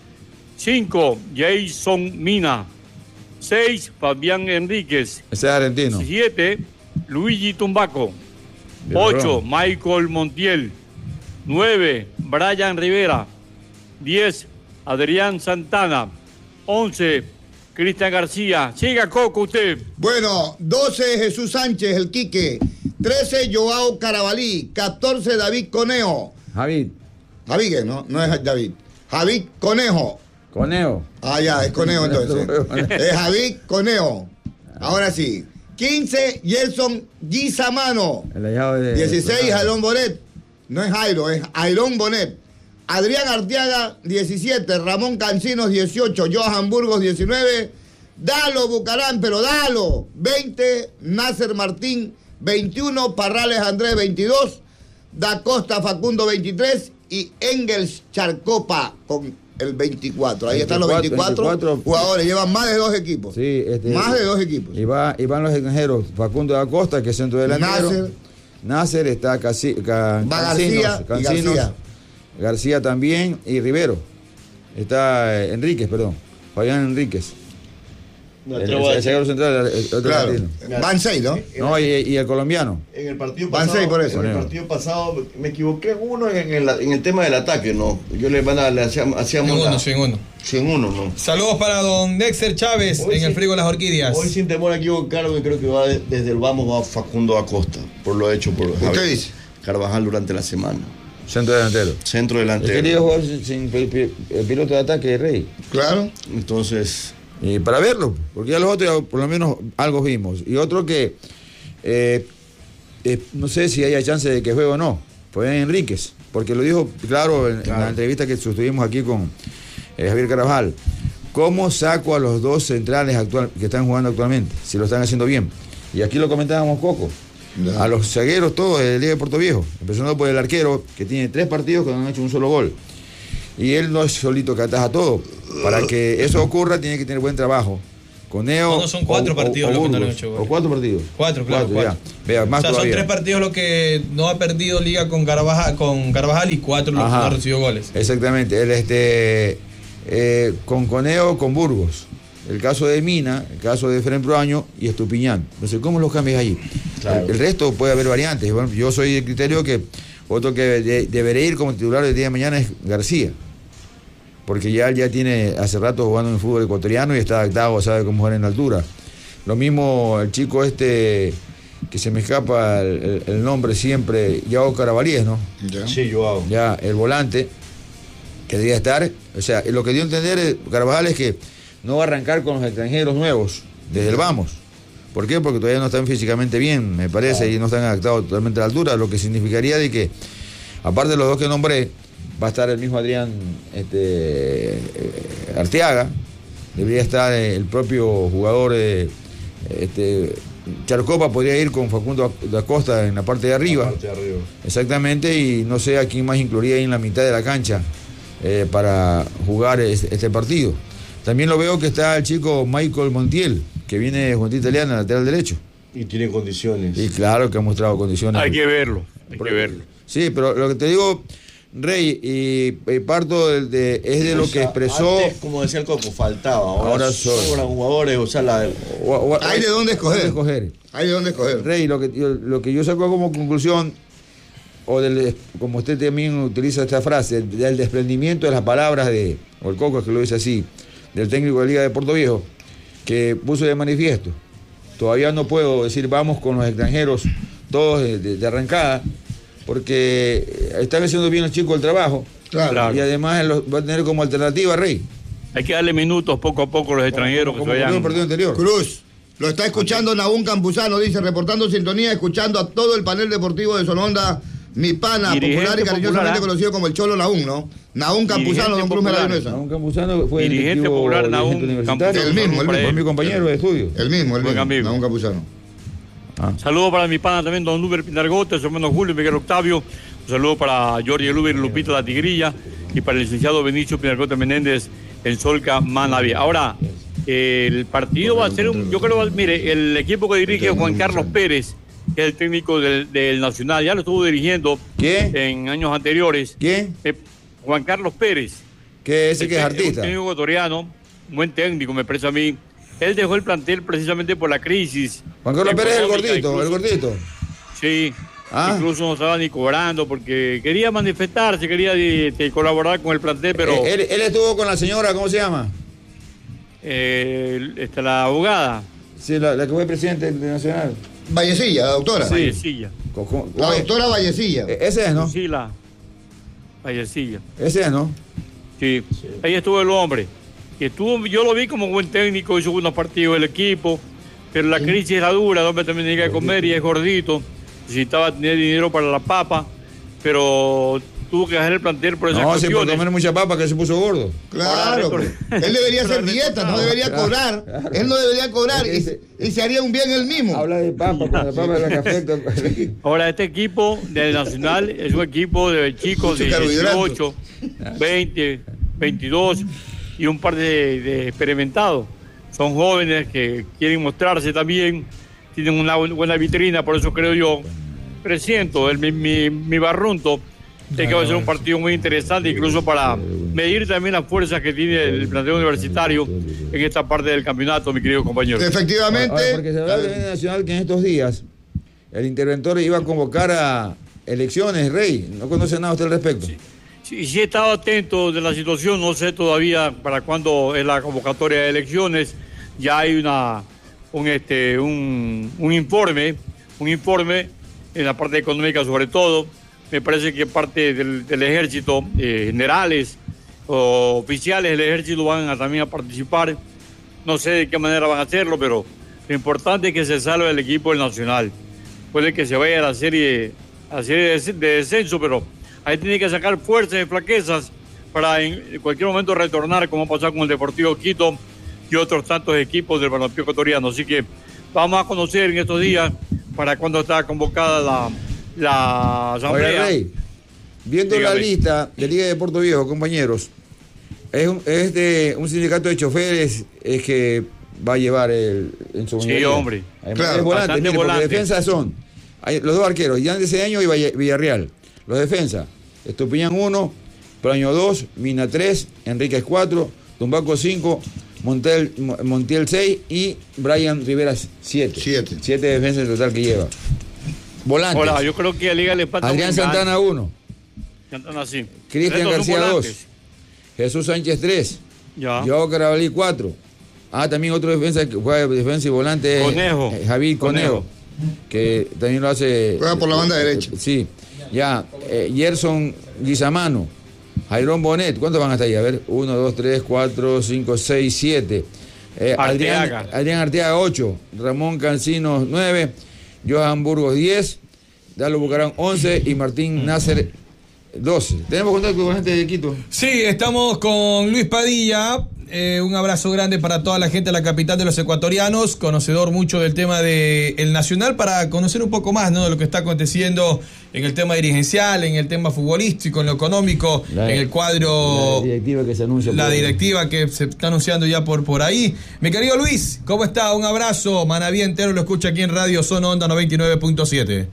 Speaker 4: 5, Jason Mina. 6, Fabián Enríquez.
Speaker 3: Ese es argentino.
Speaker 4: 7, Luigi Tumbaco. 8, Michael Montiel. 9, Brian Rivera. 10, Adrián Santana. 11, Cristian García. Siga, Coco, usted.
Speaker 2: Bueno, 12, Jesús Sánchez, el Quique. 13, Joao Carabalí. 14, David Conejo.
Speaker 3: Javid,
Speaker 2: no es David. Javid Conejo.
Speaker 3: Conejo.
Speaker 2: Ya, es Conejo entonces. Es Javid Conejo. Ahora sí. 15, Gelson Guizamano. 16, Jairón Bonet. No es Jairo, es Jairón Bonet. Adrián Arteaga, 17. Ramón Cancinos, 18. Johan Burgos, 19. Dalo Bucarán, pero Dalo, 20. Nasser Martín, 21. Parrales Andrés, 22. Da Costa Facundo, 23. Y Engels Charcopa con el 24. Ahí están los 24 jugadores. Llevan más de 2 equipos.
Speaker 3: Sí,
Speaker 2: más de 2 equipos.
Speaker 3: Y van los extranjeros. Facundo da Costa, que es centro delantero. Nasser está Cancinos, García también, y Rivero. Está Enríquez, Fabián Enríquez. El zaguero central,
Speaker 2: claro. Van 6, ¿no?
Speaker 3: No, y el colombiano.
Speaker 18: En el partido
Speaker 2: Van
Speaker 18: pasado,
Speaker 2: 6 por eso.
Speaker 18: En el partido pasado me equivoqué en el tema del ataque, ¿no? Yo le hacíamos 100-1, ¿no?
Speaker 1: Saludos para don Dexter Chávez hoy en el Frigo Las Orquídeas.
Speaker 18: Hoy sin temor a equivocarme, creo que va desde el vamos a Facundo Acosta, por lo hecho por
Speaker 2: ¿Usted dice?
Speaker 18: Carvajal durante la semana.
Speaker 3: Centro delantero.
Speaker 18: Centro delantero.
Speaker 3: Él quería jugar sin piloto de ataque, Rey.
Speaker 2: Claro.
Speaker 18: Entonces...
Speaker 3: para verlo, porque ya los otros ya por lo menos algo vimos. Y otro que no sé si haya chance de que juegue o no, fue Enríquez, porque lo dijo claro en la entrevista que sostuvimos aquí con Javier Carvajal. ¿Cómo saco a los dos centrales que están jugando actualmente? Si lo están haciendo bien. Y aquí lo comentábamos poco. A los zagueros todos de Liga de Puerto Viejo, empezando por el arquero, que tiene 3 partidos que no han hecho un solo gol. Y él no es solito que ataja todo. Para que eso ocurra tiene que tener buen trabajo. Coneo.
Speaker 1: No, son 4 partidos los que no le han hecho gol.
Speaker 3: ¿O 4 partidos?
Speaker 1: 4, claro. 4.
Speaker 3: Vea, más
Speaker 1: son 3 partidos los que no ha perdido Liga con Carvajal y 4 los que no ha recibido goles.
Speaker 3: Exactamente. Con Coneo, con Burgos. El caso de Mina, el caso de Fren Proaño y Estupiñán. No sé cómo los cambias allí. Claro. El resto puede haber variantes. Bueno, yo soy del criterio que otro que debería ir como titular el día de mañana es García. Porque ya tiene hace rato jugando en fútbol ecuatoriano y está adaptado, sabe cómo jugar en altura. Lo mismo el chico que se me escapa el nombre siempre, Joao Carabalíes, ¿no?
Speaker 18: Ya. Sí, Joao.
Speaker 3: Ya, el volante, que debía estar. O sea, lo que dio a entender Carvajal es que no va a arrancar con los extranjeros nuevos desde el vamos. ¿Por qué? Porque todavía no están físicamente bien, me parece, y no están adaptados totalmente a la altura, lo que significaría de que, aparte de los dos que nombré, va a estar el mismo Adrián Arteaga, debería estar el propio jugador Charcopa, podría ir con Facundo da Costa en la parte de arriba. Exactamente, y no sé a quién más incluiría ahí en la mitad de la cancha para jugar este partido. También lo veo que está el chico Michael Montiel, que viene de Juventud Italiana, lateral derecho.
Speaker 18: Y tiene condiciones.
Speaker 3: Y claro que ha mostrado condiciones.
Speaker 4: Hay que verlo.
Speaker 3: Sí, pero lo que te digo, Rey, y parto es de lo que expresó.
Speaker 18: Antes, como decía el Coco, faltaba. Ahora sobran jugadores, o sea,
Speaker 2: hay de dónde escoger.
Speaker 3: Hay de dónde escoger. Rey, lo que yo saco como conclusión, como usted también utiliza esta frase, del desprendimiento de las palabras o el Coco es que lo dice así, del técnico de Liga de Puerto Viejo, que puso de manifiesto. Todavía no puedo decir vamos con los extranjeros todos de arrancada, porque están haciendo bien los chicos el trabajo. Claro. Y además va a tener como alternativa, Rey.
Speaker 4: Hay que darle minutos poco a poco a los extranjeros que se vayan.
Speaker 3: El partido anterior.
Speaker 2: Cruz, lo está escuchando Nahún Campuzano, dice, reportando sintonía, escuchando a todo el panel deportivo de Sononda, mi pana, popular y cariñosamente conocido como el Cholo Nahún, ¿no? Nahún Campuzano, don Cruz Meladinosa.
Speaker 3: Nahún Campuzano fue
Speaker 4: dirigente popular,
Speaker 3: Nahún Campuzano. El mismo. Fue mi compañero de estudio.
Speaker 2: El mismo, Nahún Campuzano.
Speaker 4: Un saludo para mi pana también, don Luber Pinargote, su hermano Julio Miguel Octavio. Un saludo para Jorge Luber y Lupita La Tigrilla. Y para el licenciado Benicio Pinargote Menéndez en Solca Manaví. Ahora, el partido va a ser yo creo, mire, el equipo que dirige Juan Carlos Pérez, que es el técnico del Nacional, ya lo estuvo dirigiendo en años anteriores.
Speaker 3: ¿Quién?
Speaker 4: Juan Carlos Pérez.
Speaker 3: Que es artista.
Speaker 4: Un técnico ecuatoriano, un buen técnico, me parece a mí. Él dejó el plantel precisamente por la crisis.
Speaker 3: Juan Carlos Pérez, el gordito.
Speaker 4: Sí. Incluso no estaba ni cobrando porque quería manifestarse, quería colaborar con el plantel, pero...
Speaker 3: Él estuvo con la señora, ¿cómo se llama?
Speaker 4: La abogada.
Speaker 3: Sí, la que fue presidente nacional.
Speaker 2: Vallecilla, la doctora.
Speaker 4: Sí. Vallecilla.
Speaker 2: La doctora Vallecilla.
Speaker 3: Ese es, ¿no?
Speaker 4: Sí, la Vallecilla.
Speaker 3: Ese es, ¿no?
Speaker 4: Sí. Ahí estuvo el hombre. Yo lo vi como buen técnico, hizo buenos partidos del equipo, pero la crisis era dura, el hombre también tenía que comer y es gordito, necesitaba tener dinero para la papa, pero tuvo que dejar el plantel por esas cuestiones.
Speaker 3: No, por comer mucha papa que se puso gordo.
Speaker 2: Claro, él debería hacer dieta, no debería cobrar. Claro. Él no debería cobrar y se haría un bien él mismo.
Speaker 3: Habla de papa, con la papa de la café.
Speaker 4: Ahora, este equipo del Nacional es un equipo de chicos de 18, 20, 22 y un par de experimentados. Son jóvenes que quieren mostrarse también, tienen una buena vitrina, por eso creo yo, presiento mi barrunto, de que va a ser un partido muy interesante, incluso para medir también las fuerzas que tiene el plantel universitario en esta parte del campeonato, mi querido compañero.
Speaker 2: Efectivamente.
Speaker 3: Ahora, porque se habla de Nacional que en estos días el interventor iba a convocar a elecciones, Rey. ¿No conoce nada usted al respecto?
Speaker 4: Sí, he estado atento de la situación, no sé todavía para cuándo es la convocatoria de elecciones. Ya hay un informe en la parte económica sobre todo, me parece que parte del ejército, generales o oficiales del ejército van también a participar. No sé de qué manera van a hacerlo, pero lo importante es que se salve el equipo del Nacional. Puede que se vaya a la serie de descenso, pero ahí tiene que sacar fuerzas y flaquezas para en cualquier momento retornar, como ha pasado con el Deportivo Quito y otros tantos equipos del balompié ecuatoriano. Así que vamos a conocer en estos días para cuándo está convocada la asamblea.
Speaker 3: Oiga, Rey, viendo
Speaker 4: Dígame.
Speaker 3: la lista de Liga de Puerto Viejo, compañeros, es de un sindicato de choferes es que va a llevar en su
Speaker 4: Sí,
Speaker 3: mayoría.
Speaker 4: hombre.
Speaker 3: Claro, es volante,
Speaker 4: bastante
Speaker 3: mire, porque
Speaker 4: volante.
Speaker 3: defensas son los dos arqueros, Jan de Cedeño y Villarreal. Los defensas, Estupiñán 1, Praño 2, Mina 3, Enríquez 4, Tumbaco 5, Montiel 6 y Brian Rivera 7. 7 defensas en total que lleva. Volantes.
Speaker 4: Ahora, yo creo que a Liga le falta
Speaker 3: Adrián
Speaker 4: un
Speaker 3: Santana 1,
Speaker 4: Santana sí.
Speaker 3: Cristian
Speaker 4: Estos son
Speaker 3: García 2,
Speaker 4: volantes.
Speaker 3: Jesús Sánchez 3,
Speaker 4: Ya.
Speaker 3: Joao Carabalí 4. También otro defensa que juega defensa y volante,
Speaker 4: Conejo.
Speaker 3: Javier Conejo, que también lo hace.
Speaker 2: Juega por la banda derecha.
Speaker 3: Sí, ya. Gerson Guizamano, Jairón Bonet, ¿cuántos van hasta ahí? A ver, 1, 2, 3, 4, 5, 6, 7.
Speaker 4: Arteaga.
Speaker 3: Adrián Arteaga 8, Ramón Cancinos 9, Johan Burgos 10, Dalo Bucarán 11 y Martín Nasser 12. ¿Tenemos contacto con gente de Quito?
Speaker 1: Sí, estamos con Luis Padilla. Un abrazo grande para toda la gente de la capital de los ecuatorianos, conocedor mucho del tema del Nacional, para conocer un poco más, ¿no?, de lo que está aconteciendo en el tema dirigencial, en el tema futbolístico, en lo económico, en el cuadro.
Speaker 3: La directiva que se anuncia.
Speaker 1: La directiva que se está anunciando ya por ahí. Mi querido Luis, ¿cómo está? Un abrazo. Manaví entero lo escucha aquí en Radio Zona Onda 99.7.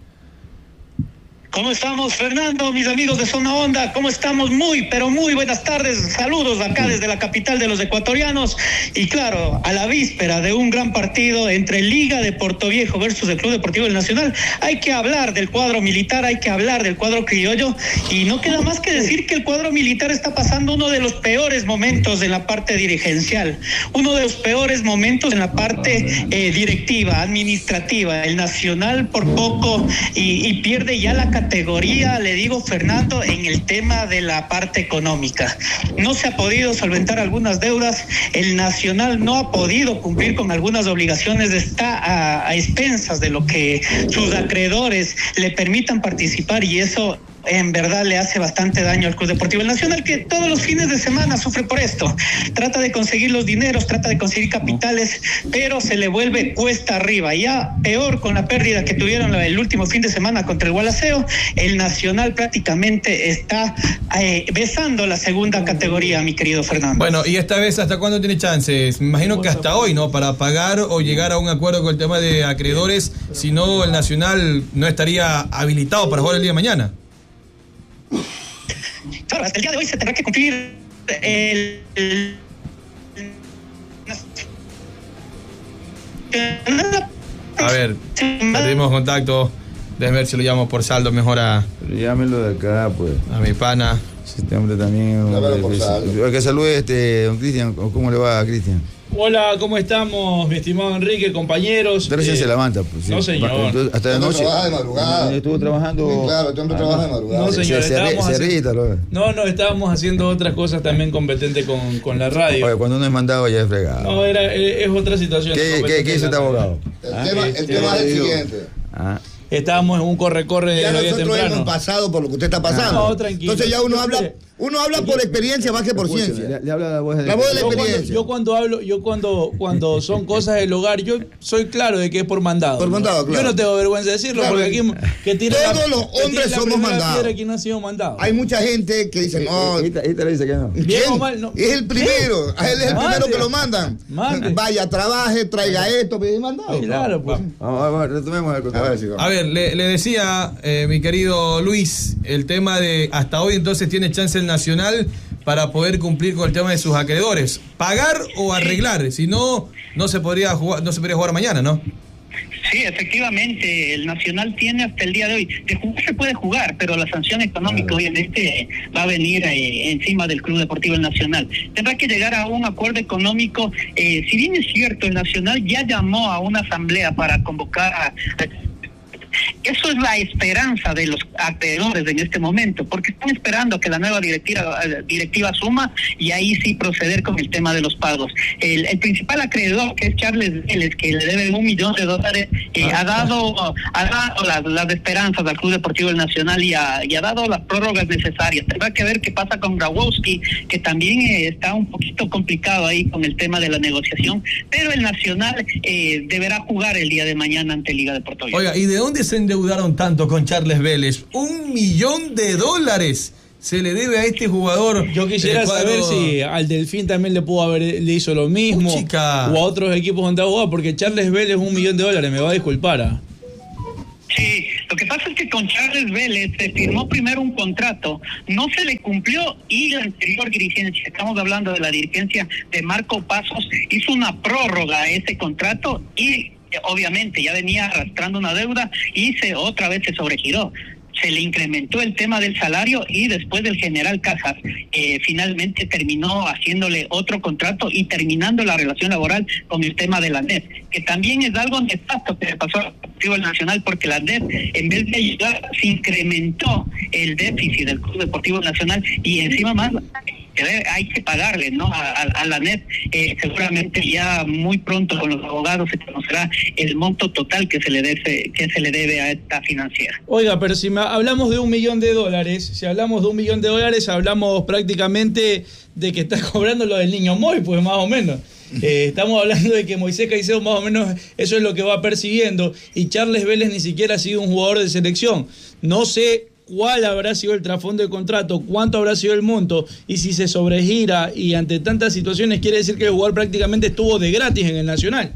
Speaker 7: ¿Cómo estamos, Fernando, mis amigos de Zona Onda? ¿Cómo estamos? Muy, pero muy buenas tardes. Saludos acá desde la capital de los ecuatorianos. Y claro, a la víspera de un gran partido entre Liga de Portoviejo versus el Club Deportivo del Nacional, hay que hablar del cuadro militar, hay que hablar del cuadro criollo. Y no queda más que decir que el cuadro militar está pasando uno de los peores momentos en la parte dirigencial. Uno de los peores momentos en la parte directiva, administrativa. El Nacional por poco y pierde ya la categoría, le digo, Fernando, en el tema de la parte económica. No se ha podido solventar algunas deudas, el Nacional no ha podido cumplir con algunas obligaciones, está a expensas de lo que sus acreedores le permitan participar, y eso en verdad le hace bastante daño al Club Deportivo Nacional, que todos los fines de semana sufre por esto. Trata de conseguir los dineros, trata de conseguir capitales, pero se le vuelve cuesta arriba. Ya peor con la pérdida que tuvieron el último fin de semana contra el Gualaceo, el Nacional prácticamente está besando la segunda categoría, mi querido Fernando.
Speaker 1: Bueno, y esta vez, ¿hasta cuándo tiene chances? Me imagino que hasta hoy, ¿no? Para pagar o llegar a un acuerdo con el tema de acreedores, si no, el Nacional no estaría habilitado para jugar el día de mañana.
Speaker 7: Claro, hasta el día de hoy se tendrá que cumplir
Speaker 1: A ver, perdimos contacto. Déjame ver si lo llamo por saldo mejor a...
Speaker 3: Llámelo de acá, pues.
Speaker 1: A mi pana.
Speaker 3: Este hombre también. Que salude don Cristian. ¿Cómo le va a Cristian?
Speaker 8: Hola, ¿cómo estamos, mi estimado Enrique, compañeros?
Speaker 3: Recién se levanta, pues. Sí.
Speaker 8: No, señor.
Speaker 3: Entonces, hasta de noche.
Speaker 2: Trabaja de madrugada.
Speaker 3: Estuvo trabajando.
Speaker 2: Sí, claro, este hombre trabaja de madrugada.
Speaker 8: No, señor,
Speaker 3: No,
Speaker 8: estábamos haciendo otras cosas también competentes con la radio.
Speaker 3: Oye, cuando uno es mandado ya es fregado.
Speaker 8: No, es otra situación.
Speaker 3: ¿Qué hizo este abogado?
Speaker 2: El tema es el siguiente.
Speaker 8: Estábamos en un corre-corre
Speaker 2: Ya
Speaker 8: de hoy
Speaker 2: nosotros
Speaker 8: temprano.
Speaker 2: hemos pasado por lo que usted está pasando.
Speaker 8: No, tranquilo.
Speaker 2: Entonces ya uno habla por experiencia más que por ciencia.
Speaker 3: Le habla la voz de
Speaker 2: la experiencia.
Speaker 8: Yo cuando son cosas del hogar, yo soy claro de que es por mandado.
Speaker 2: Por mandado, claro.
Speaker 8: Yo no tengo vergüenza de decirlo,
Speaker 2: Claro.
Speaker 8: porque aquí que tira
Speaker 2: Todos los hombres somos mandados.
Speaker 8: Aquí no ha sido mandado.
Speaker 2: Hay mucha gente que dice, no.
Speaker 3: Ita le dice que no.
Speaker 8: Bien o mal, no.
Speaker 2: Es el primero. A él es el primero que lo mandan.
Speaker 8: Mande.
Speaker 2: Vaya, trabaje, traiga esto, pero es mandado.
Speaker 8: Claro, pues.
Speaker 3: Vamos, retomemos el contacto.
Speaker 1: A ver, le decía, mi querido Luis, el tema de hasta hoy entonces tiene chance el Nacional para poder cumplir con el tema de sus acreedores. Pagar o arreglar, si no, no se podría jugar mañana, ¿no?
Speaker 7: Sí, efectivamente, el Nacional tiene hasta el día de hoy. De jugar se puede jugar, pero la sanción económica obviamente va a venir encima del Club Deportivo El Nacional. Tendrá que llegar a un acuerdo económico. Si bien es cierto, el Nacional ya llamó a una asamblea para convocar Eso es la esperanza de los acreedores en este momento, porque están esperando que la nueva directiva asuma y ahí sí proceder con el tema de los pagos. El principal acreedor, que es Charles Vélez, que le debe $1 millón, ha dado las esperanzas al Club Deportivo El Nacional y ha dado las prórrogas necesarias. Tendrá que ver qué pasa con Grabowski, que también está un poquito complicado ahí con el tema de la negociación, pero el Nacional deberá jugar el día de mañana ante Liga de Puerto Viejo.
Speaker 1: Oiga, ¿y de dónde se endeudaron tanto con Charles Vélez? $1 millón se le debe a este jugador.
Speaker 8: Yo quisiera saber si al Delfín también le hizo lo mismo, o a otros equipos donde ha jugado, porque Charles Vélez $1 millón, me va a disculpar.
Speaker 7: Sí, lo que pasa es que con Charles Vélez se firmó primero un contrato, no se le cumplió y la anterior dirigencia, estamos hablando de la dirigencia de Marco Pasos, hizo una prórroga a ese contrato y obviamente ya venía arrastrando una deuda y otra vez se sobregiró. Se le incrementó el tema del salario y después del general Cajas finalmente terminó haciéndole otro contrato y terminando la relación laboral con el tema de la NEF, que también es algo nefasto que le pasó al Deportivo Nacional, porque la NEF, en vez de ayudar, se incrementó el déficit del Club Deportivo Nacional y encima más hay que pagarle, ¿no? A la NEF. Seguramente ya muy pronto con los abogados se conocerá el monto total que se le debe a esta financiera.
Speaker 8: Oiga, pero si hablamos de $1 millón, si hablamos de $1 millón, hablamos prácticamente de que está cobrando lo del niño Moy, pues más o menos. Estamos hablando de que Moisés Caicedo más o menos eso es lo que va persiguiendo, y Charles Vélez ni siquiera ha sido un jugador de selección. No sé cuál habrá sido el trasfondo del contrato, cuánto habrá sido el monto, y si se sobregira y ante tantas situaciones quiere decir que el jugador prácticamente estuvo de gratis en el Nacional.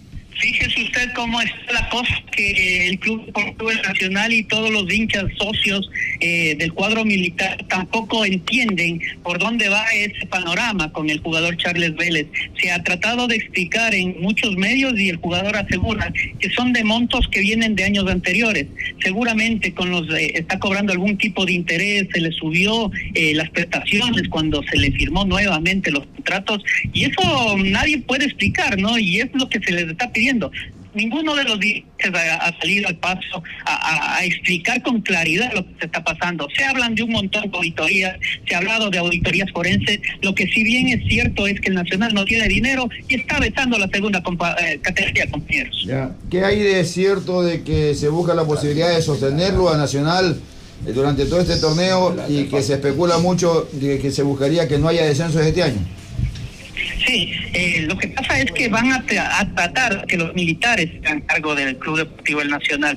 Speaker 7: Fíjese usted cómo está la cosa, que el Club Deportivo Nacional y todos los hinchas socios del cuadro militar tampoco entienden por dónde va ese panorama con el jugador Charles Vélez. Se ha tratado de explicar en muchos medios y el jugador asegura que son de montos que vienen de años anteriores. Seguramente está cobrando algún tipo de interés, se le subió las prestaciones cuando se le firmó nuevamente los contratos, y eso nadie puede explicar, ¿no? Y es lo que se les está pidiendo. Ninguno de los dirigentes ha salido al paso a explicar con claridad lo que se está pasando. Se hablan de un montón de auditorías, se ha hablado de auditorías forenses. Lo que sí bien es cierto es que el Nacional no tiene dinero y está vetando la segunda categoría, compañeros.
Speaker 3: Ya. ¿Qué hay de cierto de que se busca la posibilidad de sostenerlo a Nacional durante todo este torneo y que se especula mucho de que se buscaría que no haya descensos este año?
Speaker 7: Sí, lo que pasa es que van a tratar que los militares se hagan cargo del Club Deportivo El Nacional.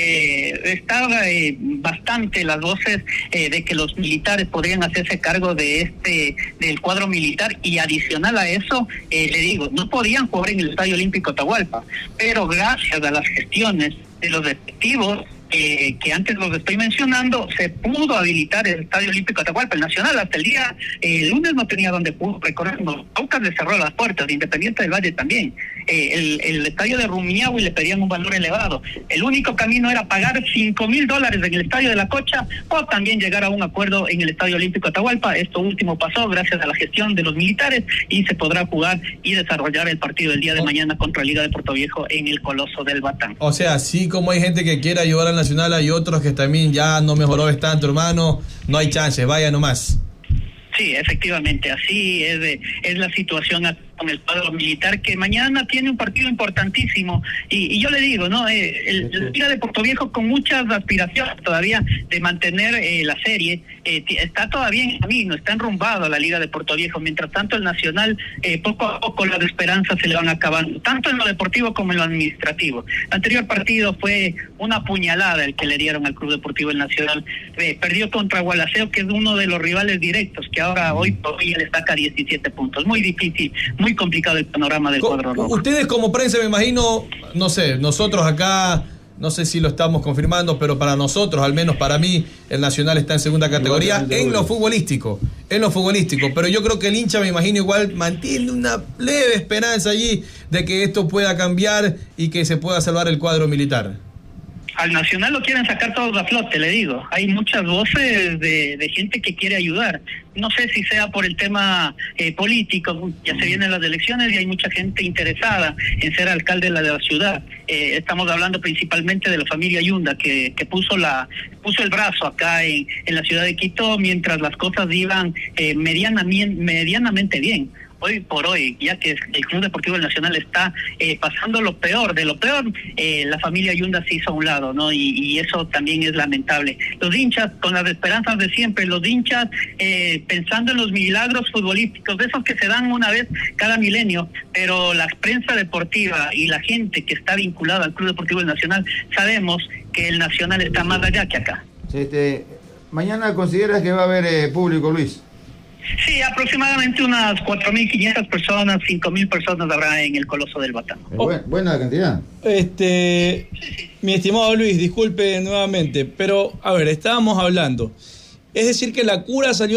Speaker 7: Está bastante las voces de que los militares podrían hacerse cargo del cuadro militar, y adicional a eso, le digo, no podían jugar en el Estadio Olímpico Atahualpa, pero gracias a las gestiones de los directivos que antes los estoy mencionando, se pudo habilitar el Estadio Olímpico Atahualpa. El Nacional hasta el lunes no tenía donde pudo recorrer. Aucas le cerró las puertas, Independiente del Valle también. El estadio de Rumiñahui le pedían un valor elevado. El único camino era pagar $5,000 en el estadio de La Cocha, o también llegar a un acuerdo en el Estadio Olímpico Atahualpa. Esto último pasó gracias a la gestión de los militares y se podrá jugar y desarrollar el partido el día de mañana contra Liga de Puerto Viejo en el Coloso del Batán.
Speaker 1: O sea, así como hay gente que quiere ayudar al Nacional, hay otros que también ya no mejoró tanto, hermano, no hay chance, vaya nomás.
Speaker 7: Sí, efectivamente, así es la situación con el cuadro militar, que mañana tiene un partido importantísimo, y yo le digo, ¿no? El Liga de Puerto Viejo con muchas aspiraciones todavía de mantener la serie, está todavía en camino, está enrumbado la Liga de Puerto Viejo. Mientras tanto el Nacional, poco a poco las esperanzas se le van acabando, tanto en lo deportivo como en lo administrativo. El anterior partido fue una puñalada el que le dieron al Club Deportivo El Nacional. Perdió contra Gualaceo, que es uno de los rivales directos, que ahora hoy por hoy le saca 17 puntos. Muy difícil, muy complicado el panorama del cuadro rojo.
Speaker 1: Ustedes como prensa, me imagino, no sé, nosotros acá, no sé si lo estamos confirmando, pero para nosotros, al menos para mí, el Nacional está en segunda categoría en lo futbolístico, pero yo creo que el hincha, me imagino, igual mantiene una leve esperanza allí de que esto pueda cambiar y que se pueda salvar el cuadro militar.
Speaker 7: al Nacional lo quieren sacar todos a flote, le digo. Hay muchas voces de gente que quiere ayudar. No sé si sea por el tema político, ya se vienen las elecciones y hay mucha gente interesada en ser alcalde de la ciudad. Estamos hablando principalmente de la familia Yunda, que puso el brazo acá en la ciudad de Quito mientras las cosas iban medianamente bien. Hoy por hoy, ya que el Club Deportivo del Nacional está pasando lo peor de lo peor, la familia Yunda se hizo a un lado, ¿no? Y eso también es lamentable. Los hinchas, con las esperanzas de siempre, los hinchas pensando en los milagros futbolísticos, de esos que se dan una vez cada milenio, pero la prensa deportiva y la gente que está vinculada al Club Deportivo del Nacional, sabemos que el Nacional está más allá que acá.
Speaker 3: ¿Mañana consideras que va a haber público, Luis?
Speaker 7: Sí, aproximadamente unas 4.500 personas, 5.000 personas habrá en el Coloso del Batán.
Speaker 3: Buena cantidad.
Speaker 8: Mi estimado Luis, disculpe nuevamente, pero a ver, estábamos hablando. Es decir que la cura salió